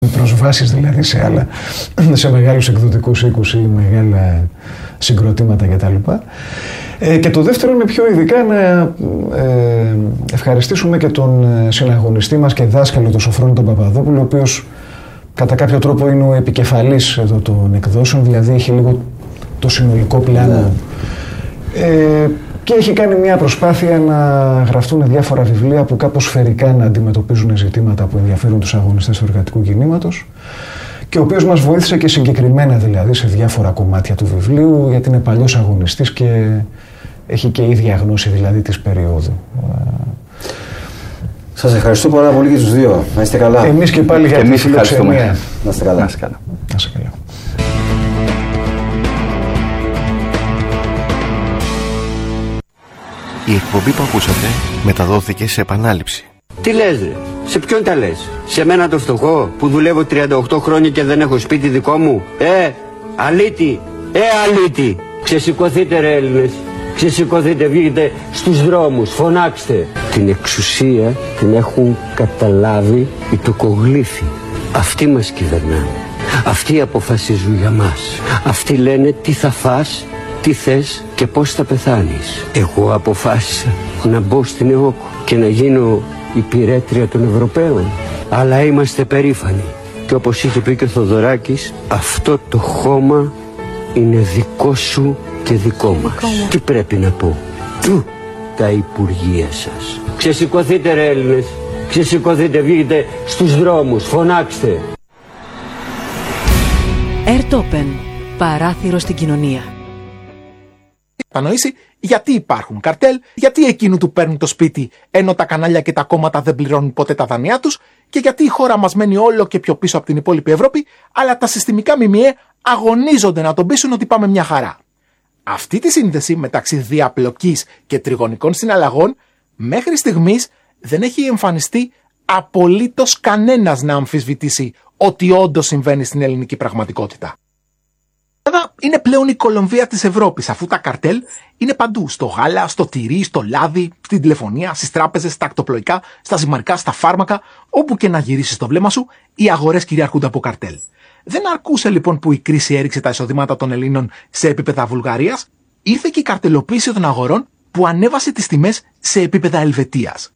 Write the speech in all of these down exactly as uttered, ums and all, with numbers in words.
προσβάσεις δηλαδή σε, άλλα, σε μεγάλους εκδοτικούς οίκους ή μεγάλα συγκροτήματα κτλ. Ε, και το δεύτερο είναι πιο ειδικά να ε, ευχαριστήσουμε και τον συναγωνιστή μας και δάσκαλο, τον Σοφρόνη τον Παπαδόπουλο, ο οποίος κατά κάποιο τρόπο είναι ο επικεφαλής εδώ των εκδόσεων, δηλαδή έχει λίγο το συνολικό πλάνο. Ε, και έχει κάνει μια προσπάθεια να γραφτούν διάφορα βιβλία που κάπως σφαιρικά να αντιμετωπίζουν ζητήματα που ενδιαφέρουν τους αγωνιστές του εργατικού κινήματος, και ο οποίος μας βοήθησε και συγκεκριμένα δηλαδή σε διάφορα κομμάτια του βιβλίου, γιατί είναι παλιός αγωνιστής και έχει και ίδια γνώση δηλαδή της περίοδου. Σας ευχαριστώ πάρα πολύ και τους δύο. Να είστε καλά. Εμείς και πάλι για τη φιλοξενία. Να είστε καλά. Να είστε καλά. Να είστε καλά. Η εκπομπή που ακούσατε μεταδόθηκε σε επανάληψη. Τι λες ρε, σε ποιον τα λες? Σε μένα το φτωχό που δουλεύω τριάντα οκτώ χρόνια και δεν έχω σπίτι δικό μου? Ε, αλήτη, ε αλήτη. Ξεσηκωθείτε ρε Έλληνες, ξεσηκωθείτε, βγείτε στους δρόμους, φωνάξτε. Την εξουσία την έχουν καταλάβει οι τοκογλύφοι. Αυτοί μας κυβερνάνε, αυτοί αποφασίζουν για μας. Αυτοί λένε τι θα φας, τι θες και πώς θα πεθάνεις. Εγώ αποφάσισα να μπω στην ΕΟΚ και να γίνω υπηρέτρια των Ευρωπαίων. Αλλά είμαστε περήφανοι. Και όπως είχε πει και ο Θοδωράκης, αυτό το χώμα είναι δικό σου και δικό μας. Τι πρέπει να πω? Του τα υπουργεία σας. Ξεσηκωθείτε ρε Έλληνες, ξεσηκωθείτε, βγείτε στους δρόμους, φωνάξτε. Ερτόπεν, παράθυρο στην κοινωνία. Κατανοήσει γιατί υπάρχουν καρτέλ, γιατί εκείνου του παίρνουν το σπίτι ενώ τα κανάλια και τα κόμματα δεν πληρώνουν ποτέ τα δανειά τους, και γιατί η χώρα μας μένει όλο και πιο πίσω από την υπόλοιπη Ευρώπη, αλλά τα συστημικά ΜΜΕ αγωνίζονται να τον πείσουν ότι πάμε μια χαρά. Αυτή τη σύνδεση μεταξύ διαπλοκής και τριγωνικών συναλλαγών μέχρι στιγμής δεν έχει εμφανιστεί απολύτως κανένας να αμφισβητήσει ότι όντως συμβαίνει στην ελληνική πραγματικότητα. Ελλάδα είναι πλέον η Κολομβία της Ευρώπης, αφού τα καρτέλ είναι παντού. Στο γάλα, στο τυρί, στο λάδι, στην τηλεφωνία, στις τράπεζες, στα ακτοπλοϊκά, στα ζυμαρικά, στα φάρμακα, όπου και να γυρίσεις το βλέμμα σου, οι αγορές κυριαρχούνται από καρτέλ. Δεν αρκούσε λοιπόν που η κρίση έριξε τα εισοδήματα των Ελλήνων σε επίπεδα Βουλγαρίας, ήρθε και η καρτελοποίηση των αγορών που ανέβασε τις τιμές σε επίπεδα Ελβετίας.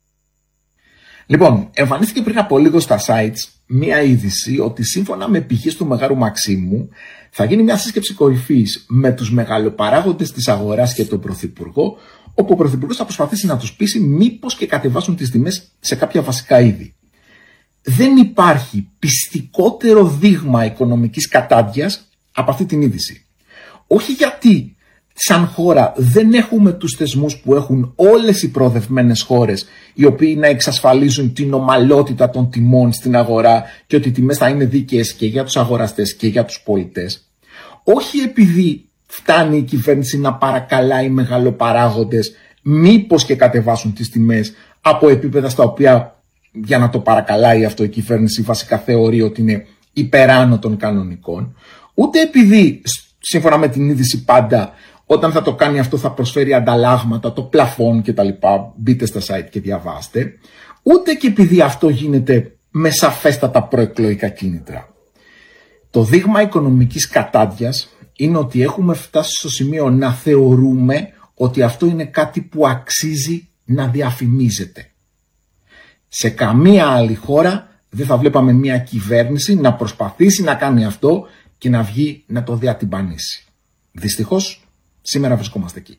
Λοιπόν, εμφανίστηκε πριν από λίγο στα sites μία είδηση ότι σύμφωνα με πηγές του Μεγάρου Μαξίμου θα γίνει μια σύσκεψη κορυφής με τους μεγαλοπαράγοντες της αγοράς και τον Πρωθυπουργό, όπου ο Πρωθυπουργός θα προσπαθήσει να τους πείσει μήπως και κατεβάσουν τις τιμές σε κάποια βασικά είδη. Δεν υπάρχει πιστικότερο δείγμα οικονομικής κατάντιας από αυτή την είδηση. Όχι γιατί σαν χώρα δεν έχουμε τους θεσμούς που έχουν όλες οι προοδευμένες χώρες, οι οποίοι να εξασφαλίζουν την ομαλότητα των τιμών στην αγορά και ότι οι τιμές θα είναι δίκαιες και για τους αγοραστές και για τους πολιτές. Όχι επειδή φτάνει η κυβέρνηση να παρακαλάει μεγαλοπαράγοντες μήπως και κατεβάσουν τις τιμές από επίπεδα στα οποία, για να το παρακαλάει αυτό, η κυβέρνηση βασικά θεωρεί ότι είναι υπεράνω των κανονικών, ούτε επειδή σύμφωνα με την είδηση πάντα όταν θα το κάνει αυτό θα προσφέρει ανταλλάγματα, το πλαφόν κτλ. Μπείτε στα site και διαβάστε. Ούτε και επειδή αυτό γίνεται με σαφέστατα προεκλογικά κίνητρα. Το δείγμα οικονομικής κατάντιας είναι ότι έχουμε φτάσει στο σημείο να θεωρούμε ότι αυτό είναι κάτι που αξίζει να διαφημίζεται. Σε καμία άλλη χώρα δεν θα βλέπαμε μια κυβέρνηση να προσπαθήσει να κάνει αυτό και να βγει να το διατυμπανίσει. Δυστυχώς, σήμερα βρισκόμαστε εκεί.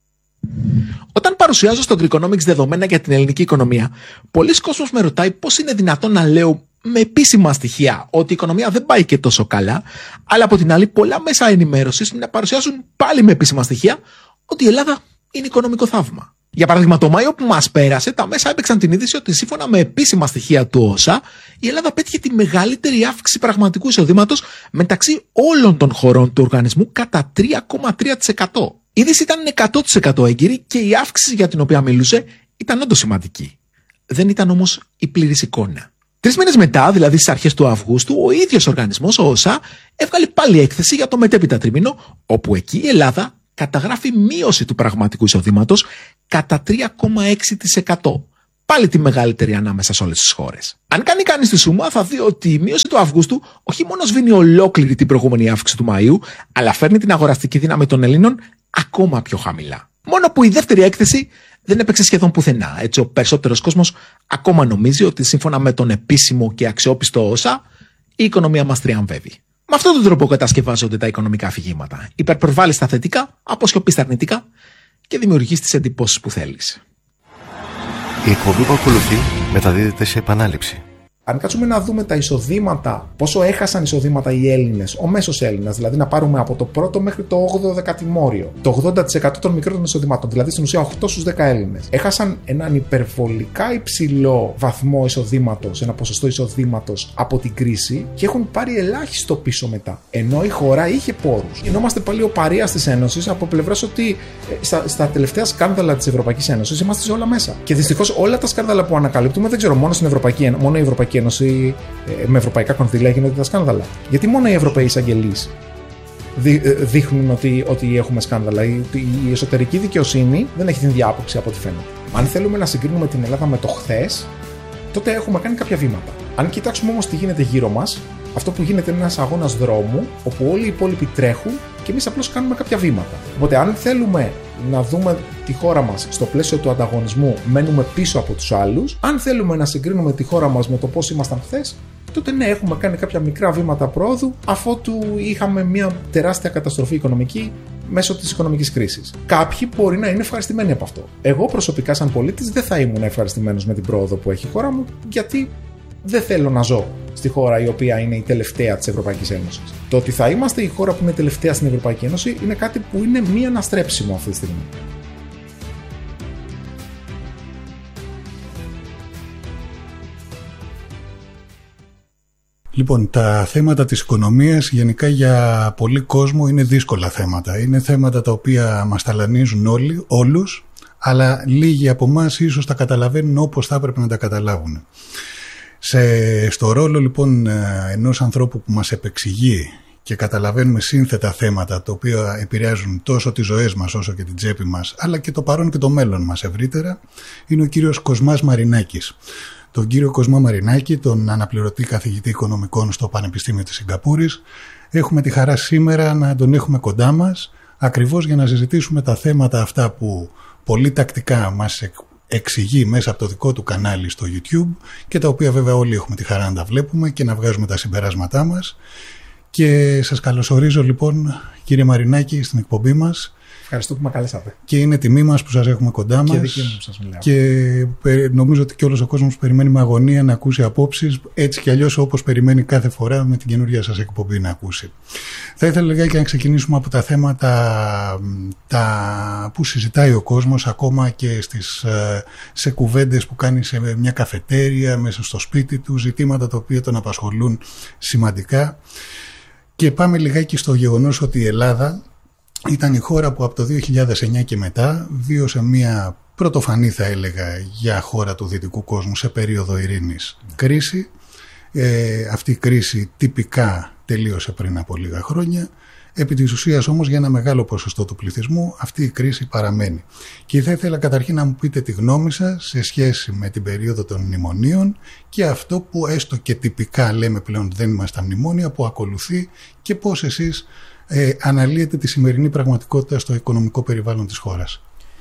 Όταν παρουσιάζω στο Greekonomics δεδομένα για την ελληνική οικονομία, πολλοί κόσμος με ρωτάει πώς είναι δυνατόν να λέω με επίσημα στοιχεία ότι η οικονομία δεν πάει και τόσο καλά, αλλά από την άλλη πολλά μέσα ενημέρωσης να παρουσιάζουν πάλι με επίσημα στοιχεία ότι η Ελλάδα είναι οικονομικό θαύμα. Για παράδειγμα, το Μάιο που μας πέρασε, τα μέσα έπαιξαν την είδηση ότι σύμφωνα με επίσημα στοιχεία του ΟΣΑ, η Ελλάδα πέτυχε τη μεγαλύτερη αύξηση πραγματικού εισοδήματος μεταξύ όλων των χωρών του οργανισμού κατά τρία κόμμα τρία τοις εκατό. Η είδηση ήταν εκατό τοις εκατό έγκυρη και η αύξηση για την οποία μιλούσε ήταν όντως σημαντική. Δεν ήταν όμως η πλήρης εικόνα. Τρεις μήνες μετά, δηλαδή στις αρχές του Αυγούστου, ο ίδιος οργανισμός, ο ΟΣΑ, έβγαλε πάλι έκθεση για το μετέπειτα τρίμηνο, όπου εκεί η Ελλάδα καταγράφει μείωση του πραγματικού εισοδήματος κατά τρία κόμμα έξι τοις εκατό. πάλι τη μεγαλύτερη ανάμεσα σε όλες τις χώρες. Αν κάνει κανείς τη σούμα, θα δει ότι η μείωση του Αυγούστου όχι μόνο σβήνει ολόκληρη την προηγούμενη αύξηση του Μαΐου, αλλά φέρνει την αγοραστική δύναμη των Ελλήνων ακόμα πιο χαμηλά. Μόνο που η δεύτερη έκθεση δεν έπαιξε σχεδόν πουθενά. Έτσι, ο περισσότερος κόσμος ακόμα νομίζει ότι σύμφωνα με τον επίσημο και αξιόπιστο ΩΣΑ, η οικονομία μας τριαμβεύει. Με αυτόν τον τρόπο κατασκευάζονται τα οικονομικά αφηγήματα. Υπερπροβάλλεις τα θετικά, αποσκοπείς τα αρνητικά και δημιουργείς τις εντυπώσεις που θέλεις. Η εκπομπή που ακολουθεί μεταδίδεται σε επανάληψη. Αν κάτσουμε να δούμε τα εισοδήματα, πόσο έχασαν εισοδήματα οι Έλληνες, ο μέσος Έλληνας, δηλαδή να πάρουμε από το πρώτο μέχρι το όγδοο δεκατημόριο, το ογδόντα τοις εκατό των μικρών εισοδημάτων, δηλαδή στην ουσία οκτώ στους δέκα Έλληνες, έχασαν έναν υπερβολικά υψηλό βαθμό εισοδήματος, ένα ποσοστό εισοδήματος από την κρίση και έχουν πάρει ελάχιστο πίσω μετά. Ενώ η χώρα είχε πόρους. Γινόμαστε πάλι ο παρείας της Ένωσης από πλευράς ότι στα, στα τελευταία σκάνδαλα της Ευρωπαϊκής Ένωσης είμαστε σε όλα μέσα. Και δυστυχώς όλα τα σκάνδαλα που ανακαλύπτουμε, δεν ξέρω, μόνο στην Ευρωπαϊκή, μόνο η Ευρωπαϊκή Ένωση με ευρωπαϊκά κονδύλια γίνονται τα σκάνδαλα. Γιατί μόνο οι Ευρωπαίοι εισαγγελείς δείχνουν ότι, ότι έχουμε σκάνδαλα. Η, η εσωτερική δικαιοσύνη δεν έχει την διάποψη από ό,τι φαίνεται. Αν θέλουμε να συγκρίνουμε την Ελλάδα με το χθες, τότε έχουμε κάνει κάποια βήματα. Αν κοιτάξουμε όμως τι γίνεται γύρω μας, αυτό που γίνεται είναι ένας αγώνας δρόμου, όπου όλοι οι υπόλοιποι τρέχουν και εμείς απλώς κάνουμε κάποια βήματα. Οπότε, αν θέλουμε να δούμε τη χώρα μας στο πλαίσιο του ανταγωνισμού, μένουμε πίσω από τους άλλους. Αν θέλουμε να συγκρίνουμε τη χώρα μας με το πώς ήμασταν χθες, τότε ναι, έχουμε κάνει κάποια μικρά βήματα πρόοδου, αφότου είχαμε μια τεράστια καταστροφή οικονομική μέσω της οικονομικής κρίσης. Κάποιοι μπορεί να είναι ευχαριστημένοι από αυτό. Εγώ προσωπικά, σαν πολίτης, δεν θα ήμουν ευχαριστημένος με την πρόοδο που έχει η χώρα μου, γιατί δεν θέλω να ζω στη χώρα η οποία είναι η τελευταία της Ευρωπαϊκής Ένωσης. Το ότι θα είμαστε η χώρα που είναι τελευταία στην Ευρωπαϊκή Ένωση είναι κάτι που είναι μη αναστρέψιμο αυτή τη στιγμή. Λοιπόν, τα θέματα της οικονομίας γενικά για πολλοί κόσμο είναι δύσκολα θέματα. Είναι θέματα τα οποία μας ταλανίζουν όλοι, όλους, αλλά λίγοι από εμάς ίσως τα καταλαβαίνουν όπως θα έπρεπε να τα καταλάβουν. Σε, στο ρόλο λοιπόν ενός ανθρώπου που μας επεξηγεί και καταλαβαίνουμε σύνθετα θέματα τα οποία επηρεάζουν τόσο τις ζωές μας όσο και την τσέπη μας, αλλά και το παρόν και το μέλλον μας ευρύτερα, είναι ο κύριος Κοσμάς Μαρινάκης. Τον κύριο Κοσμά Μαρινάκη, τον αναπληρωτή καθηγητή οικονομικών στο Πανεπιστήμιο της Σιγκαπούρης, έχουμε τη χαρά σήμερα να τον έχουμε κοντά μας, ακριβώς για να συζητήσουμε τα θέματα αυτά που πολύ τακτικά μας εξηγεί μέσα από το δικό του κανάλι στο YouTube και τα οποία βέβαια όλοι έχουμε τη χαρά να τα βλέπουμε και να βγάζουμε τα συμπεράσματά μας. Και σας καλωσορίζω λοιπόν, κύριε Μαρινάκη, στην εκπομπή μας. Ευχαριστώ που με καλέσατε. Και είναι τιμή μας που σας έχουμε κοντά μας. Και δική μου που σας μιλάω. Και νομίζω ότι και όλος ο κόσμος περιμένει με αγωνία να ακούσει απόψεις, έτσι κι αλλιώς όπως περιμένει κάθε φορά με την καινούργια σας εκπομπή να ακούσει. Θα ήθελα λιγάκι να ξεκινήσουμε από τα θέματα τα που συζητάει ο κόσμος ακόμα και στις, σε κουβέντες που κάνει σε μια καφετέρια, μέσα στο σπίτι του, ζητήματα τα οποία τον απασχολούν σημαντικά. Και πάμε λιγάκι στο γεγονός ότι η Ελλάδα ήταν η χώρα που από το δύο χιλιάδες εννιά και μετά βίωσε μια πρωτοφανή, θα έλεγα, για χώρα του δυτικού κόσμου σε περίοδο ειρήνης κρίση. Ε, αυτή η κρίση τυπικά τελείωσε πριν από λίγα χρόνια. Επί της ουσίας όμως για ένα μεγάλο ποσοστό του πληθυσμού αυτή η κρίση παραμένει. Και θα ήθελα καταρχήν να μου πείτε τη γνώμη σας σε σχέση με την περίοδο των μνημονίων και αυτό που έστω και τυπικά λέμε πλέον δεν είμαστε στα μνημόνια, που ακολουθεί και πώς εσείς ε, αναλύετε τη σημερινή πραγματικότητα στο οικονομικό περιβάλλον της χώρας.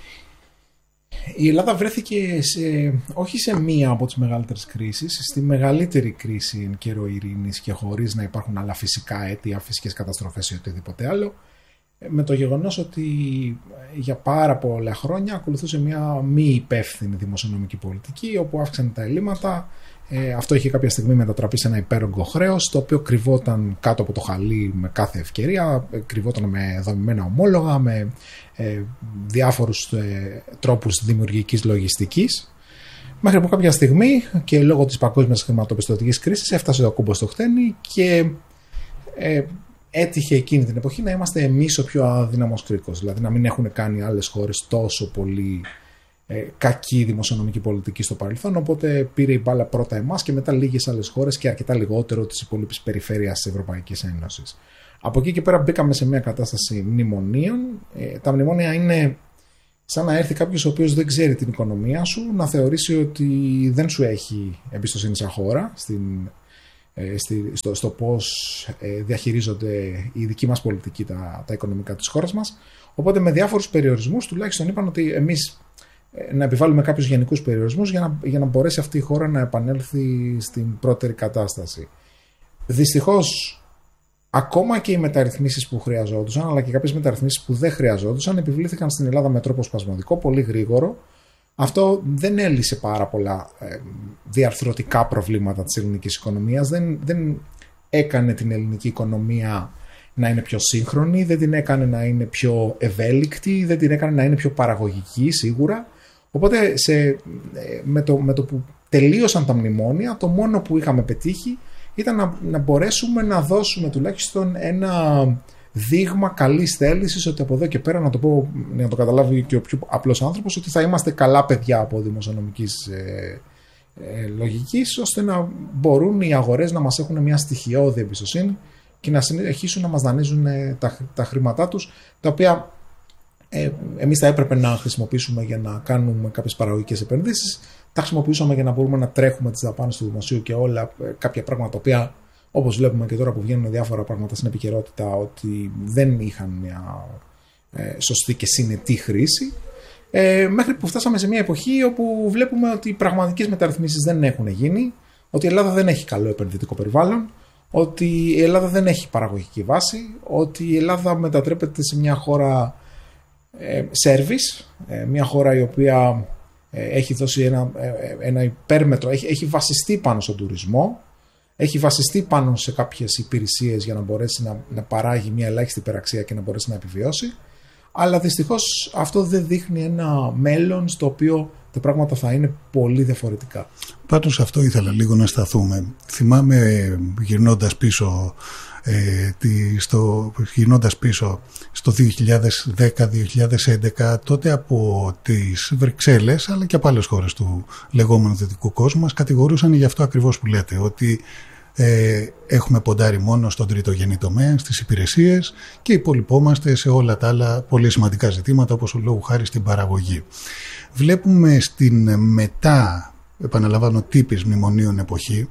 Η Ελλάδα βρέθηκε σε, όχι σε μία από τις μεγαλύτερες κρίσεις, στη μεγαλύτερη κρίση εν καιρό ειρήνης και χωρίς να υπάρχουν άλλα φυσικά αίτια, φυσικές καταστροφές ή οτιδήποτε άλλο, με το γεγονός ότι για πάρα πολλά χρόνια ακολουθούσε μια μη υπεύθυνη δημοσιονομική πολιτική, όπου αύξανε τα ελλείμματα. Ε, αυτό είχε κάποια στιγμή μετατραπεί σε ένα υπέρογκο χρέος, το οποίο κρυβόταν κάτω από το χαλί με κάθε ευκαιρία, κρυβόταν με δομημένα ομόλογα, με ε, διάφορους ε, τρόπους δημιουργικής λογιστικής. Μέχρι που κάποια στιγμή και λόγω της παγκόσμιας χρηματοπιστωτικής κρίσης έφτασε το κούμπο στο χτένι και ε, έτυχε εκείνη την εποχή να είμαστε εμείς ο πιο αδύναμος κρίκος, δηλαδή να μην έχουν κάνει άλλες χώρες τόσο πολύ Ε, κακή δημοσιονομική πολιτική στο παρελθόν, οπότε πήρε η μπάλα πρώτα εμάς και μετά λίγες άλλες χώρες και αρκετά λιγότερο της υπόλοιπης περιφέρειας της Ευρωπαϊκής Ένωσης. Από εκεί και πέρα μπήκαμε σε μια κατάσταση μνημονίων. Ε, τα μνημόνια είναι σαν να έρθει κάποιος ο οποίος δεν ξέρει την οικονομία σου, να θεωρήσει ότι δεν σου έχει εμπιστοσύνη σαν χώρα στην, ε, στη, στο, στο πώς ε, διαχειρίζονται οι δικοί μας πολιτικοί τα, τα οικονομικά της χώρας μας. Οπότε με διάφορους περιορισμούς τουλάχιστον είπαν ότι εμείς ε, να επιβάλλουμε κάποιους γενικούς περιορισμούς για να, για να μπορέσει αυτή η χώρα να επανέλθει στην πρώτερη κατάσταση. Δυστυχώς, ακόμα και οι μεταρρυθμίσεις που χρειαζόντουσαν, αλλά και κάποιες μεταρρυθμίσεις που δεν χρειαζόντουσαν, επιβλήθηκαν στην Ελλάδα με τρόπο σπασμωδικό, πολύ γρήγορο. Αυτό δεν έλυσε πάρα πολλά ε, διαρθρωτικά προβλήματα της ελληνικής οικονομίας. Δεν, δεν έκανε την ελληνική οικονομία να είναι πιο σύγχρονη, δεν την έκανε να είναι πιο ευέλικτη, δεν την έκανε να είναι πιο παραγωγική σίγουρα. Οπότε σε, ε, με, το, με το που τελείωσαν τα μνημόνια, το μόνο που είχαμε πετύχει ήταν να, να μπορέσουμε να δώσουμε τουλάχιστον ένα δείγμα καλής θέλησης ότι από εδώ και πέρα, να το πω, να το καταλάβει και ο πιο απλός άνθρωπος, ότι θα είμαστε καλά παιδιά από δημοσιονομικής ε, ε, λογικής, ώστε να μπορούν οι αγορές να μας έχουν μια στοιχειώδη εμπιστοσύνη και να συνεχίσουν να μας δανείζουν ε, τα, τα χρήματά τους, τα οποία ε, εμείς θα έπρεπε να χρησιμοποιήσουμε για να κάνουμε κάποιες παραγωγικές επενδύσεις. Τα χρησιμοποιούσαμε για να μπορούμε να τρέχουμε τις δαπάνες του δημοσίου και όλα κάποια πράγματα τα οποία, όπως βλέπουμε και τώρα που βγαίνουν διάφορα πράγματα στην επικαιρότητα, ότι δεν είχαν μια ε, σωστή και συνετή χρήση. Ε, μέχρι που φτάσαμε σε μια εποχή όπου βλέπουμε ότι οι πραγματικές μεταρρυθμίσεις δεν έχουν γίνει, ότι η Ελλάδα δεν έχει καλό επενδυτικό περιβάλλον, ότι η Ελλάδα δεν έχει παραγωγική βάση, ότι η Ελλάδα μετατρέπεται σε μια χώρα ε, service, ε, μια χώρα η οποία έχει δώσει ένα, ένα υπέρμετρο, έχει, έχει βασιστεί πάνω στον τουρισμό, έχει βασιστεί πάνω σε κάποιες υπηρεσίες για να μπορέσει να, να παράγει μια ελάχιστη υπεραξία και να μπορέσει να επιβιώσει, αλλά δυστυχώς αυτό δεν δείχνει ένα μέλλον στο οποίο τα πράγματα θα είναι πολύ διαφορετικά. Πάντως αυτό ήθελα λίγο να σταθούμε. Θυμάμαι γυρνώντας πίσω Ε, τη, στο, γυρνώντας πίσω στο δύο χιλιάδες δέκα δύο χιλιάδες έντεκα, τότε από τις Βρυξέλλες αλλά και από άλλες χώρες του λεγόμενου δυτικού κόσμου μας κατηγορούσαν για αυτό ακριβώς που λέτε, ότι ε, έχουμε ποντάρει μόνο στον τριτογενή τομέα, στις υπηρεσίες, και υπολοιπόμαστε σε όλα τα άλλα πολύ σημαντικά ζητήματα, όπως ο λόγου χάρη στην παραγωγή. Βλέπουμε στην μετά, επαναλαμβάνω, τύπης μνημονίων εποχή,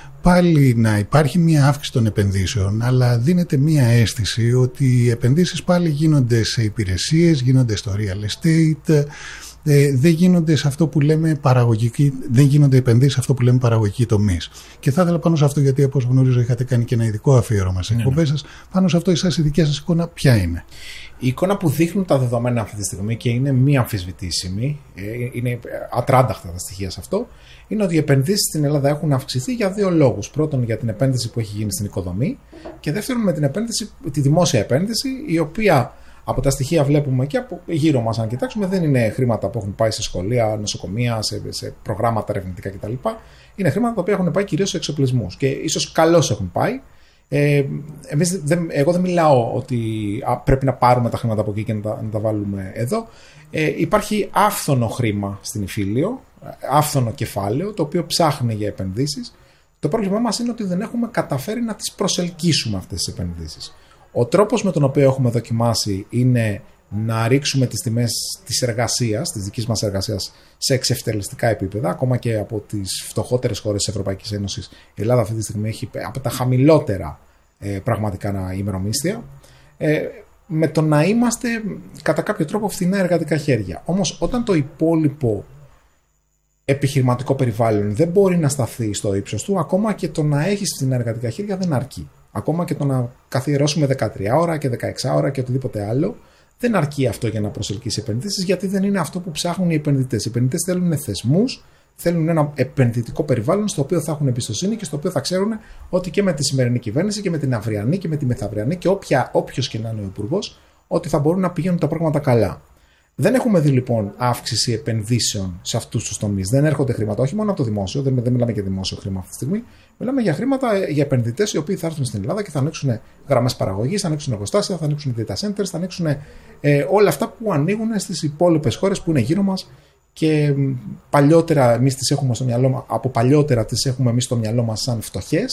πάλι να υπάρχει μια αύξηση των επενδύσεων, αλλά δίνεται μια αίσθηση ότι οι επενδύσεις πάλι γίνονται σε υπηρεσίες, γίνονται στο real estate, ε, δεν γίνονται σε αυτό που λέμε παραγωγική, δεν γίνονται επενδύσεις σε αυτό που λέμε παραγωγική τομείς. Και θα ήθελα πάνω σε αυτό, γιατί όπως γνωρίζω είχατε κάνει και ένα ειδικό αφιέρωμα σε εκπομπές σας, πάνω σε αυτό εσάς η δικιά σας εικόνα ποια είναι? Η εικόνα που δείχνουν τα δεδομένα αυτή τη στιγμή, και είναι μη αμφισβητήσιμη, είναι ατράνταχτα τα στοιχεία σε αυτό, είναι ότι οι επενδύσεις στην Ελλάδα έχουν αυξηθεί για δύο λόγους. Πρώτον, για την επένδυση που έχει γίνει στην οικοδομή, και δεύτερον, με την επένδυση, τη δημόσια επένδυση, η οποία από τα στοιχεία βλέπουμε και από γύρω μας, αν κοιτάξουμε, δεν είναι χρήματα που έχουν πάει σε σχολεία, νοσοκομεία, σε, σε προγράμματα ερευνητικά κτλ. Είναι χρήματα τα οποία έχουν πάει κυρίως σε εξοπλισμούς, και ίσως καλώς έχουν πάει. Ε, εμείς δεν, εγώ δεν μιλάω ότι α, πρέπει να πάρουμε τα χρήματα από εκεί και να τα, να τα βάλουμε εδώ. Ε, υπάρχει άφθονο χρήμα στην Ιφίλιο, άφθονο κεφάλαιο, το οποίο ψάχνει για επενδύσεις. Το πρόβλημά μας είναι ότι δεν έχουμε καταφέρει να τις προσελκύσουμε αυτές τις επενδύσεις. Ο τρόπος με τον οποίο έχουμε δοκιμάσει είναι να ρίξουμε τις τιμές της εργασίας, της δικής μας εργασίας, σε εξευτελιστικά επίπεδα, ακόμα και από τις φτωχότερες χώρες της Ευρωπαϊκής Ένωσης. Η Ελλάδα αυτή τη στιγμή έχει από τα χαμηλότερα ε, πραγματικά ημερομίσθια, ε, με το να είμαστε κατά κάποιο τρόπο φθηνά εργατικά χέρια. Όμως όταν το υπόλοιπο επιχειρηματικό περιβάλλον δεν μπορεί να σταθεί στο ύψος του, ακόμα και το να έχεις φθηνά εργατικά χέρια δεν αρκεί. Ακόμα και το να καθιερώσουμε δεκατρία ώρα και δεκαέξι ώρα και οτιδήποτε άλλο, δεν αρκεί αυτό για να προσελκύσει επενδύσεις, γιατί δεν είναι αυτό που ψάχνουν οι επενδυτές. Οι επενδυτές θέλουν θεσμούς, θέλουν ένα επενδυτικό περιβάλλον στο οποίο θα έχουν εμπιστοσύνη και στο οποίο θα ξέρουν ότι και με τη σημερινή κυβέρνηση και με την αυριανή και με τη μεθαυριανή και όποιος και να είναι ο υπουργός, ότι θα μπορούν να πηγαίνουν τα πράγματα καλά. Δεν έχουμε δει λοιπόν αύξηση επενδύσεων σε αυτούς τους τομείς. Δεν έρχονται χρήματα, όχι μόνο από το δημόσιο, δεν, δεν μιλάμε για δημόσιο χρήμα αυτή τη στιγμή. Μιλάμε για χρήματα για επενδυτές οι οποίοι θα έρθουν στην Ελλάδα και θα ανοίξουν γραμμές παραγωγής, θα ανοίξουν εργοστάσια, θα ανοίξουν data centers, θα ανοίξουν ε, όλα αυτά που ανοίγουν στις υπόλοιπες χώρες που είναι γύρω μας. Και παλιότερα εμείς τις έχουμε στο μυαλό μας, από παλιότερα τις έχουμε εμείς στο μυαλό μας σαν φτωχές,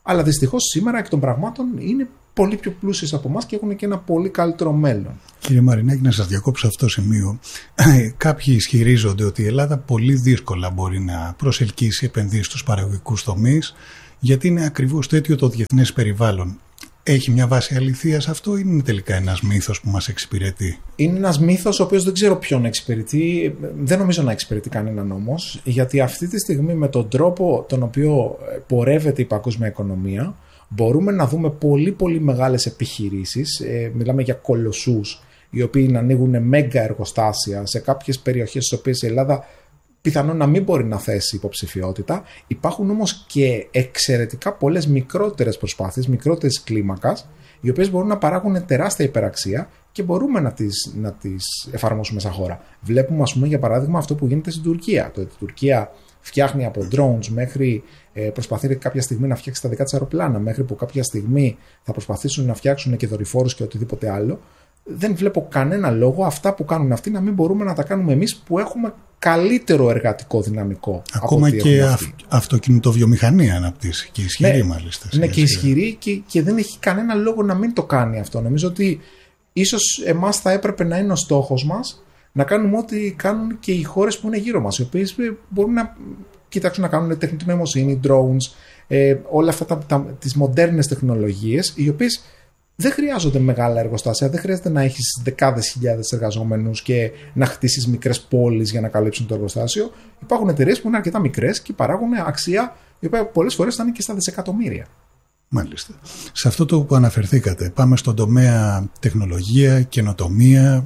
Αλλά δυστυχώς σήμερα εκ των πραγμάτων είναι πολύ πιο πλούσιες από εμάς και έχουν και ένα πολύ καλύτερο μέλλον. Κύριε Μαρινάκη, να σας διακόψω αυτό το σημείο. Κάποιοι ισχυρίζονται ότι η Ελλάδα πολύ δύσκολα μπορεί να προσελκύσει επενδύσεις στους παραγωγικούς τομείς, γιατί είναι ακριβώς τέτοιο το διεθνές περιβάλλον. Έχει μια βάση αληθείας αυτό ή είναι τελικά ένας μύθος που μας εξυπηρετεί? Είναι ένας μύθος ο οποίος δεν ξέρω ποιον εξυπηρετεί. Δεν νομίζω να εξυπηρετεί κανέναν όμως, γιατί αυτή τη στιγμή με τον τρόπο τον οποίο πορεύεται η παγκόσμια οικονομία μπορούμε να δούμε πολύ πολύ μεγάλες επιχειρήσεις, ε, μιλάμε για κολοσσούς οι οποίοι να ανοίγουν μέγα εργοστάσια σε κάποιες περιοχές στις οποίες η Ελλάδα πιθανόν να μην μπορεί να θέσει υποψηφιότητα. Υπάρχουν όμως και εξαιρετικά πολλές μικρότερες προσπάθειες, μικρότερες κλίμακας, οι οποίες μπορούν να παράγουν τεράστια υπεραξία και μπορούμε να τις, να τις εφαρμόσουμε σαν χώρα. Βλέπουμε, ας πούμε, για παράδειγμα, αυτό που γίνεται στην Τουρκία. Το ότι η Τουρκία φτιάχνει από drones μέχρι ε, προσπαθεί κάποια στιγμή να φτιάξει τα δικά της αεροπλάνα, μέχρι που κάποια στιγμή θα προσπαθήσουν να φτιάξουν και δορυφόρους και οτιδήποτε άλλο. Δεν βλέπω κανένα λόγο αυτά που κάνουν αυτοί να μην μπορούμε να τα κάνουμε εμείς που έχουμε καλύτερο εργατικό δυναμικό. Ακόμα και αυ, αυτοκινητοβιομηχανία αναπτύσσει και ισχυρή, ναι, μάλιστα. Ναι, και ισχυρή και, και δεν έχει κανένα λόγο να μην το κάνει αυτό. Νομίζω ότι ίσως εμάς θα έπρεπε να είναι ο στόχος μας να κάνουμε ό,τι κάνουν και οι χώρες που είναι γύρω μας, οι οποίες μπορούν να κοιτάξουν να κάνουν τεχνητή νοημοσύνη, drones, ε, όλα αυτά τα, τα, τις μοντέρνες τεχνολογίες, οι οποίες δεν χρειάζονται μεγάλα εργοστάσια, δεν χρειάζεται να έχεις δεκάδες χιλιάδες εργαζόμενους και να χτίσεις μικρές πόλεις για να καλύψουν το εργοστάσιο. Υπάρχουν εταιρείες που είναι αρκετά μικρές και παράγουν αξία η οποία πολλές φορές θα είναι και στα δισεκατομμύρια. Μάλιστα. Σε αυτό το που αναφερθήκατε, πάμε στον τομέα τεχνολογία, καινοτομία.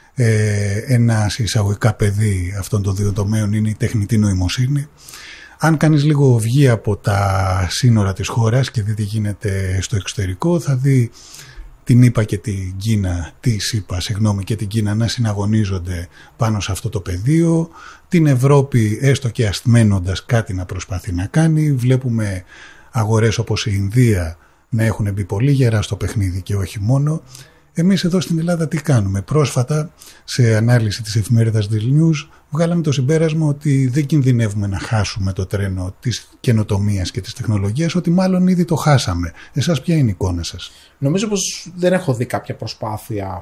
Ε, ένα εισαγωγικά παιδί αυτών των δύο τομέων είναι η τεχνητή νοημοσύνη. Αν κανείς λίγο βγει από τα σύνορα της χώρας και δει τι γίνεται στο εξωτερικό, θα δει την ΗΠΑ και την Κίνα, τη ΗΠΑ, συγγνώμη, και την Κίνα να συναγωνίζονται πάνω σε αυτό το πεδίο. Την Ευρώπη, έστω και ασθμένοντας, κάτι να προσπαθεί να κάνει. Βλέπουμε αγορές όπως η Ινδία να έχουν μπει πολύ γερά στο παιχνίδι και όχι μόνο. Εμείς εδώ στην Ελλάδα τι κάνουμε? Πρόσφατα, σε ανάλυση της εφημερίδας Daily News, βγάλαμε το συμπέρασμα ότι δεν κινδυνεύουμε να χάσουμε το τρένο της καινοτομίας και της τεχνολογίας, ότι μάλλον ήδη το χάσαμε. Εσάς ποια είναι η εικόνα σας? Νομίζω πως δεν έχω δει κάποια προσπάθεια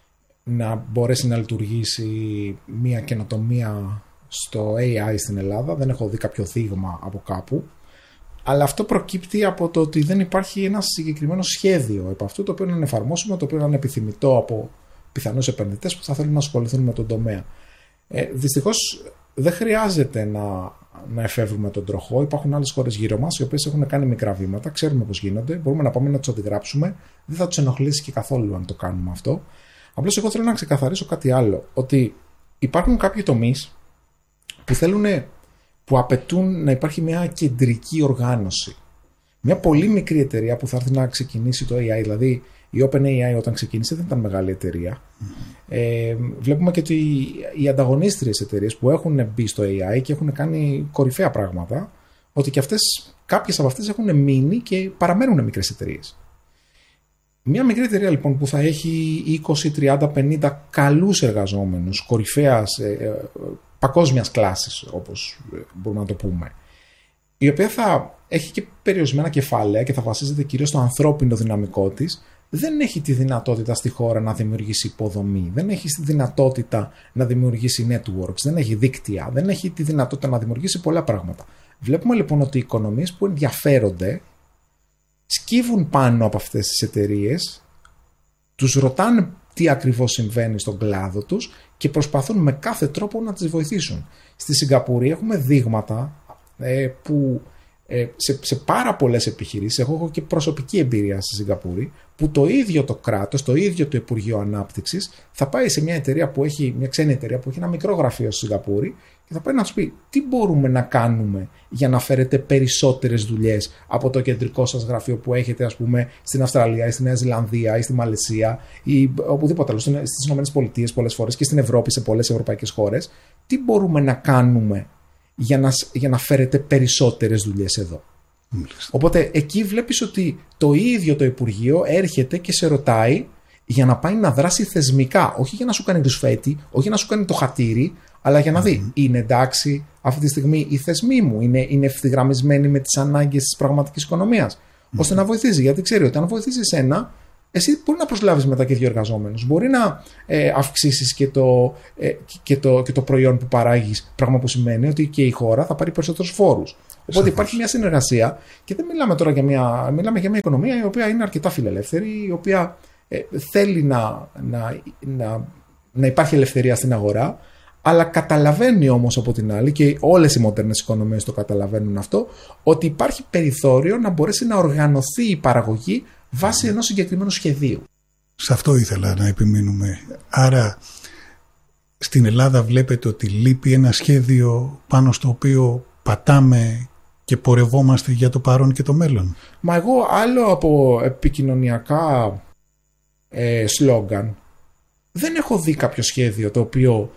να μπορέσει να λειτουργήσει μια καινοτομία στο έι άι στην Ελλάδα. Δεν έχω δει κάποιο δείγμα από κάπου. Αλλά αυτό προκύπτει από το ότι δεν υπάρχει ένα συγκεκριμένο σχέδιο επ' αυτού, το οποίο να εφαρμόσουμε, το οποίο να είναι επιθυμητό από πιθανούς επενδυτές που θα θέλουν να ασχοληθούν με τον τομέα. Ε, δυστυχώς δεν χρειάζεται να, να εφεύρουμε τον τροχό. Υπάρχουν άλλες χώρες γύρω μας οι οποίες έχουν κάνει μικρά βήματα, ξέρουμε πώς γίνονται, μπορούμε να πάμε να τους αντιγράψουμε. Δεν θα τους ενοχλήσει και καθόλου αν το κάνουμε αυτό. Απλώς εγώ θέλω να ξεκαθαρίσω κάτι άλλο, ότι υπάρχουν κάποιοι τομείς που θέλουν. που απαιτούν να υπάρχει μια κεντρική οργάνωση. Μια πολύ μικρή εταιρεία που θα έρθει να ξεκινήσει το έι άι, δηλαδή η OpenAI όταν ξεκίνησε δεν ήταν μεγάλη εταιρεία. Mm-hmm. Ε, βλέπουμε και ότι οι ανταγωνίστριες εταιρείες που έχουν μπει στο έι άι και έχουν κάνει κορυφαία πράγματα, ότι και αυτές, κάποιες από αυτές έχουν μείνει και παραμένουν μικρές εταιρείες. Μια μικρή εταιρεία λοιπόν που θα έχει είκοσι, τριάντα, πενήντα καλούς εργαζόμενους, κορυφαίας, ε, ε, παγκόσμιας κλάσης, όπως μπορούμε να το πούμε, η οποία θα έχει και περιορισμένα κεφάλαια και θα βασίζεται κυρίως στο ανθρώπινο δυναμικό της, δεν έχει τη δυνατότητα στη χώρα να δημιουργήσει υποδομή, δεν έχει τη δυνατότητα να δημιουργήσει networks, δεν έχει δίκτυα, δεν έχει τη δυνατότητα να δημιουργήσει πολλά πράγματα. Βλέπουμε λοιπόν ότι οι οικονομίες που ενδιαφέρονται σκύβουν πάνω από αυτές τις εταιρείες, τους ρωτάνε τι ακριβώς συμβαίνει στον κλάδο τους και προσπαθούν με κάθε τρόπο να τις βοηθήσουν. Στη Σιγκαπούρη έχουμε δείγματα ε, που ε, σε, σε πάρα πολλές επιχειρήσεις, εγώ έχω και προσωπική εμπειρία στη Σιγκαπούρη, που το ίδιο το κράτος, το ίδιο το Υπουργείο Ανάπτυξης θα πάει σε μια εταιρεία που έχει, μια ξένη εταιρεία που έχει ένα μικρό γραφείο στη Σιγκαπούρη και θα πάει να τους πει τι μπορούμε να κάνουμε για να φέρετε περισσότερες δουλειές από το κεντρικό σας γραφείο που έχετε, ας πούμε, στην Αυστραλία ή στη Νέα Ζηλανδία ή στη Μαλαισία ή οπουδήποτε άλλο, στις ΗΠΑ πολλές φορές και στην Ευρώπη, σε πολλές ευρωπαϊκές χώρες. Τι μπορούμε να κάνουμε για να, για να φέρετε περισσότερες δουλειές εδώ? Μάλιστα. Οπότε εκεί βλέπεις ότι το ίδιο το Υπουργείο έρχεται και σε ρωτάει για να πάει να δράσει θεσμικά, όχι για να σου κάνει ρουσφέτη, όχι για να σου κάνει το χατήρι, αλλά για να δει, είναι εντάξει αυτή τη στιγμή οι θεσμοί μου, είναι, είναι ευθυγραμμισμένοι με τις ανάγκες της πραγματικής οικονομίας, mm. ώστε να βοηθήσει. Γιατί ξέρει ότι αν βοηθήσει εσένα, εσύ μπορεί να προσλάβεις μετά και δύο εργαζόμενους. Μπορεί να ε, αυξήσεις και το, ε, και, το, και το προϊόν που παράγεις, πράγμα που σημαίνει ότι και η χώρα θα πάρει περισσότερους φόρους. Οπότε Σαφώς. Υπάρχει μια συνεργασία και δεν μιλάμε τώρα για μια, μιλάμε για μια οικονομία η οποία είναι αρκετά φιλελεύθερη, η οποία ε, θέλει να, να, να, να υπάρχει ελευθερία στην αγορά, αλλά καταλαβαίνει όμως από την άλλη, και όλες οι μοντέρνες οικονομίες το καταλαβαίνουν αυτό, ότι υπάρχει περιθώριο να μπορέσει να οργανωθεί η παραγωγή βάσει ενός συγκεκριμένου σχεδίου. Σε αυτό ήθελα να επιμείνουμε. Άρα στην Ελλάδα βλέπετε ότι λείπει ένα σχέδιο πάνω στο οποίο πατάμε και πορευόμαστε για το παρόν και το μέλλον. Μα εγώ άλλο από επικοινωνιακά ε, σλόγγαν δεν έχω δει κάποιο σχέδιο το οποίο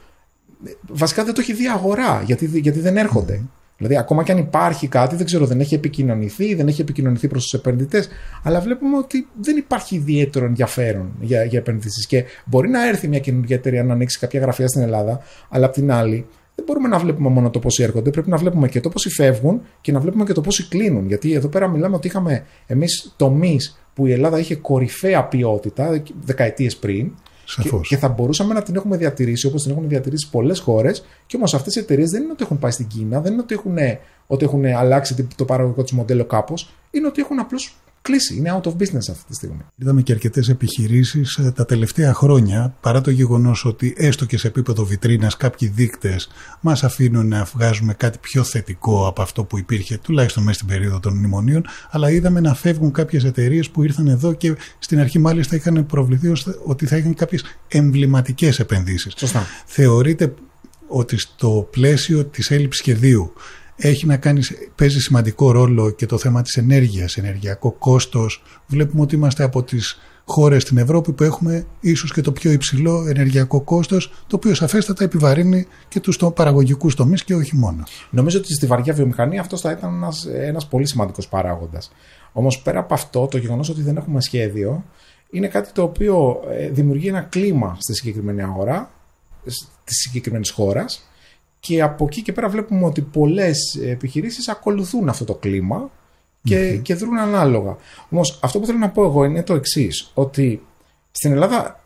βασικά δεν το έχει δει αγορά, γιατί, γιατί δεν έρχονται. Mm. Δηλαδή, ακόμα και αν υπάρχει κάτι, δεν ξέρω, δεν έχει επικοινωνηθεί, δεν έχει επικοινωνηθεί προς τους επενδυτές, αλλά βλέπουμε ότι δεν υπάρχει ιδιαίτερο ενδιαφέρον για, για επενδύσεις. Και μπορεί να έρθει μια καινούργια εταιρεία να ανοίξει κάποια γραφεία στην Ελλάδα, αλλά απ' την άλλη, δεν μπορούμε να βλέπουμε μόνο το πόσοι έρχονται, πρέπει να βλέπουμε και το πόσοι φεύγουν και να βλέπουμε και το πόσοι κλείνουν. Γιατί εδώ πέρα μιλάμε ότι είχαμε εμείς τομείς που η Ελλάδα είχε κορυφαία ποιότητα δεκαετίες πριν. Και, και θα μπορούσαμε να την έχουμε διατηρήσει όπως την έχουν διατηρήσει πολλές χώρες, και όμως αυτές οι εταιρείες δεν είναι ότι έχουν πάει στην Κίνα, δεν είναι ότι έχουν, ότι έχουν αλλάξει το παραγωγικό τους μοντέλο κάπως, είναι ότι έχουν απλώς κλείσει, είναι out of business αυτή τη στιγμή. Είδαμε και αρκετές επιχειρήσεις τα τελευταία χρόνια, παρά το γεγονός ότι έστω και σε επίπεδο βιτρίνας κάποιοι δείκτες μας αφήνουν να βγάζουμε κάτι πιο θετικό από αυτό που υπήρχε, τουλάχιστον μέσα στην περίοδο των μνημονίων, αλλά είδαμε να φεύγουν κάποιες εταιρείες που ήρθαν εδώ και στην αρχή μάλιστα είχαν προβληθεί ότι θα είχαν κάποιες εμβληματικές επενδύσεις. Σωστά. Θεωρείτε ότι στο πλαίσιο της έλλειψης σχεδίου έχει να κάνει, παίζει σημαντικό ρόλο και το θέμα της ενέργειας, ενεργειακό κόστος? Βλέπουμε ότι είμαστε από τις χώρες στην Ευρώπη που έχουμε ίσως και το πιο υψηλό ενεργειακό κόστος, το οποίο σαφέστατα επιβαρύνει και τους παραγωγικούς τομείς και όχι μόνο. Νομίζω ότι στη βαριά βιομηχανία αυτός θα ήταν ένας, ένας πολύ σημαντικός παράγοντας. Όμως πέρα από αυτό, το γεγονός ότι δεν έχουμε σχέδιο είναι κάτι το οποίο δημιουργεί ένα κλίμα στη συγκεκριμένη αγορά της συγκεκριμένης χώρας. Και από εκεί και πέρα βλέπουμε ότι πολλές επιχειρήσεις ακολουθούν αυτό το κλίμα και, mm-hmm. και δρούν ανάλογα. Όμως αυτό που θέλω να πω εγώ είναι το εξής, ότι στην Ελλάδα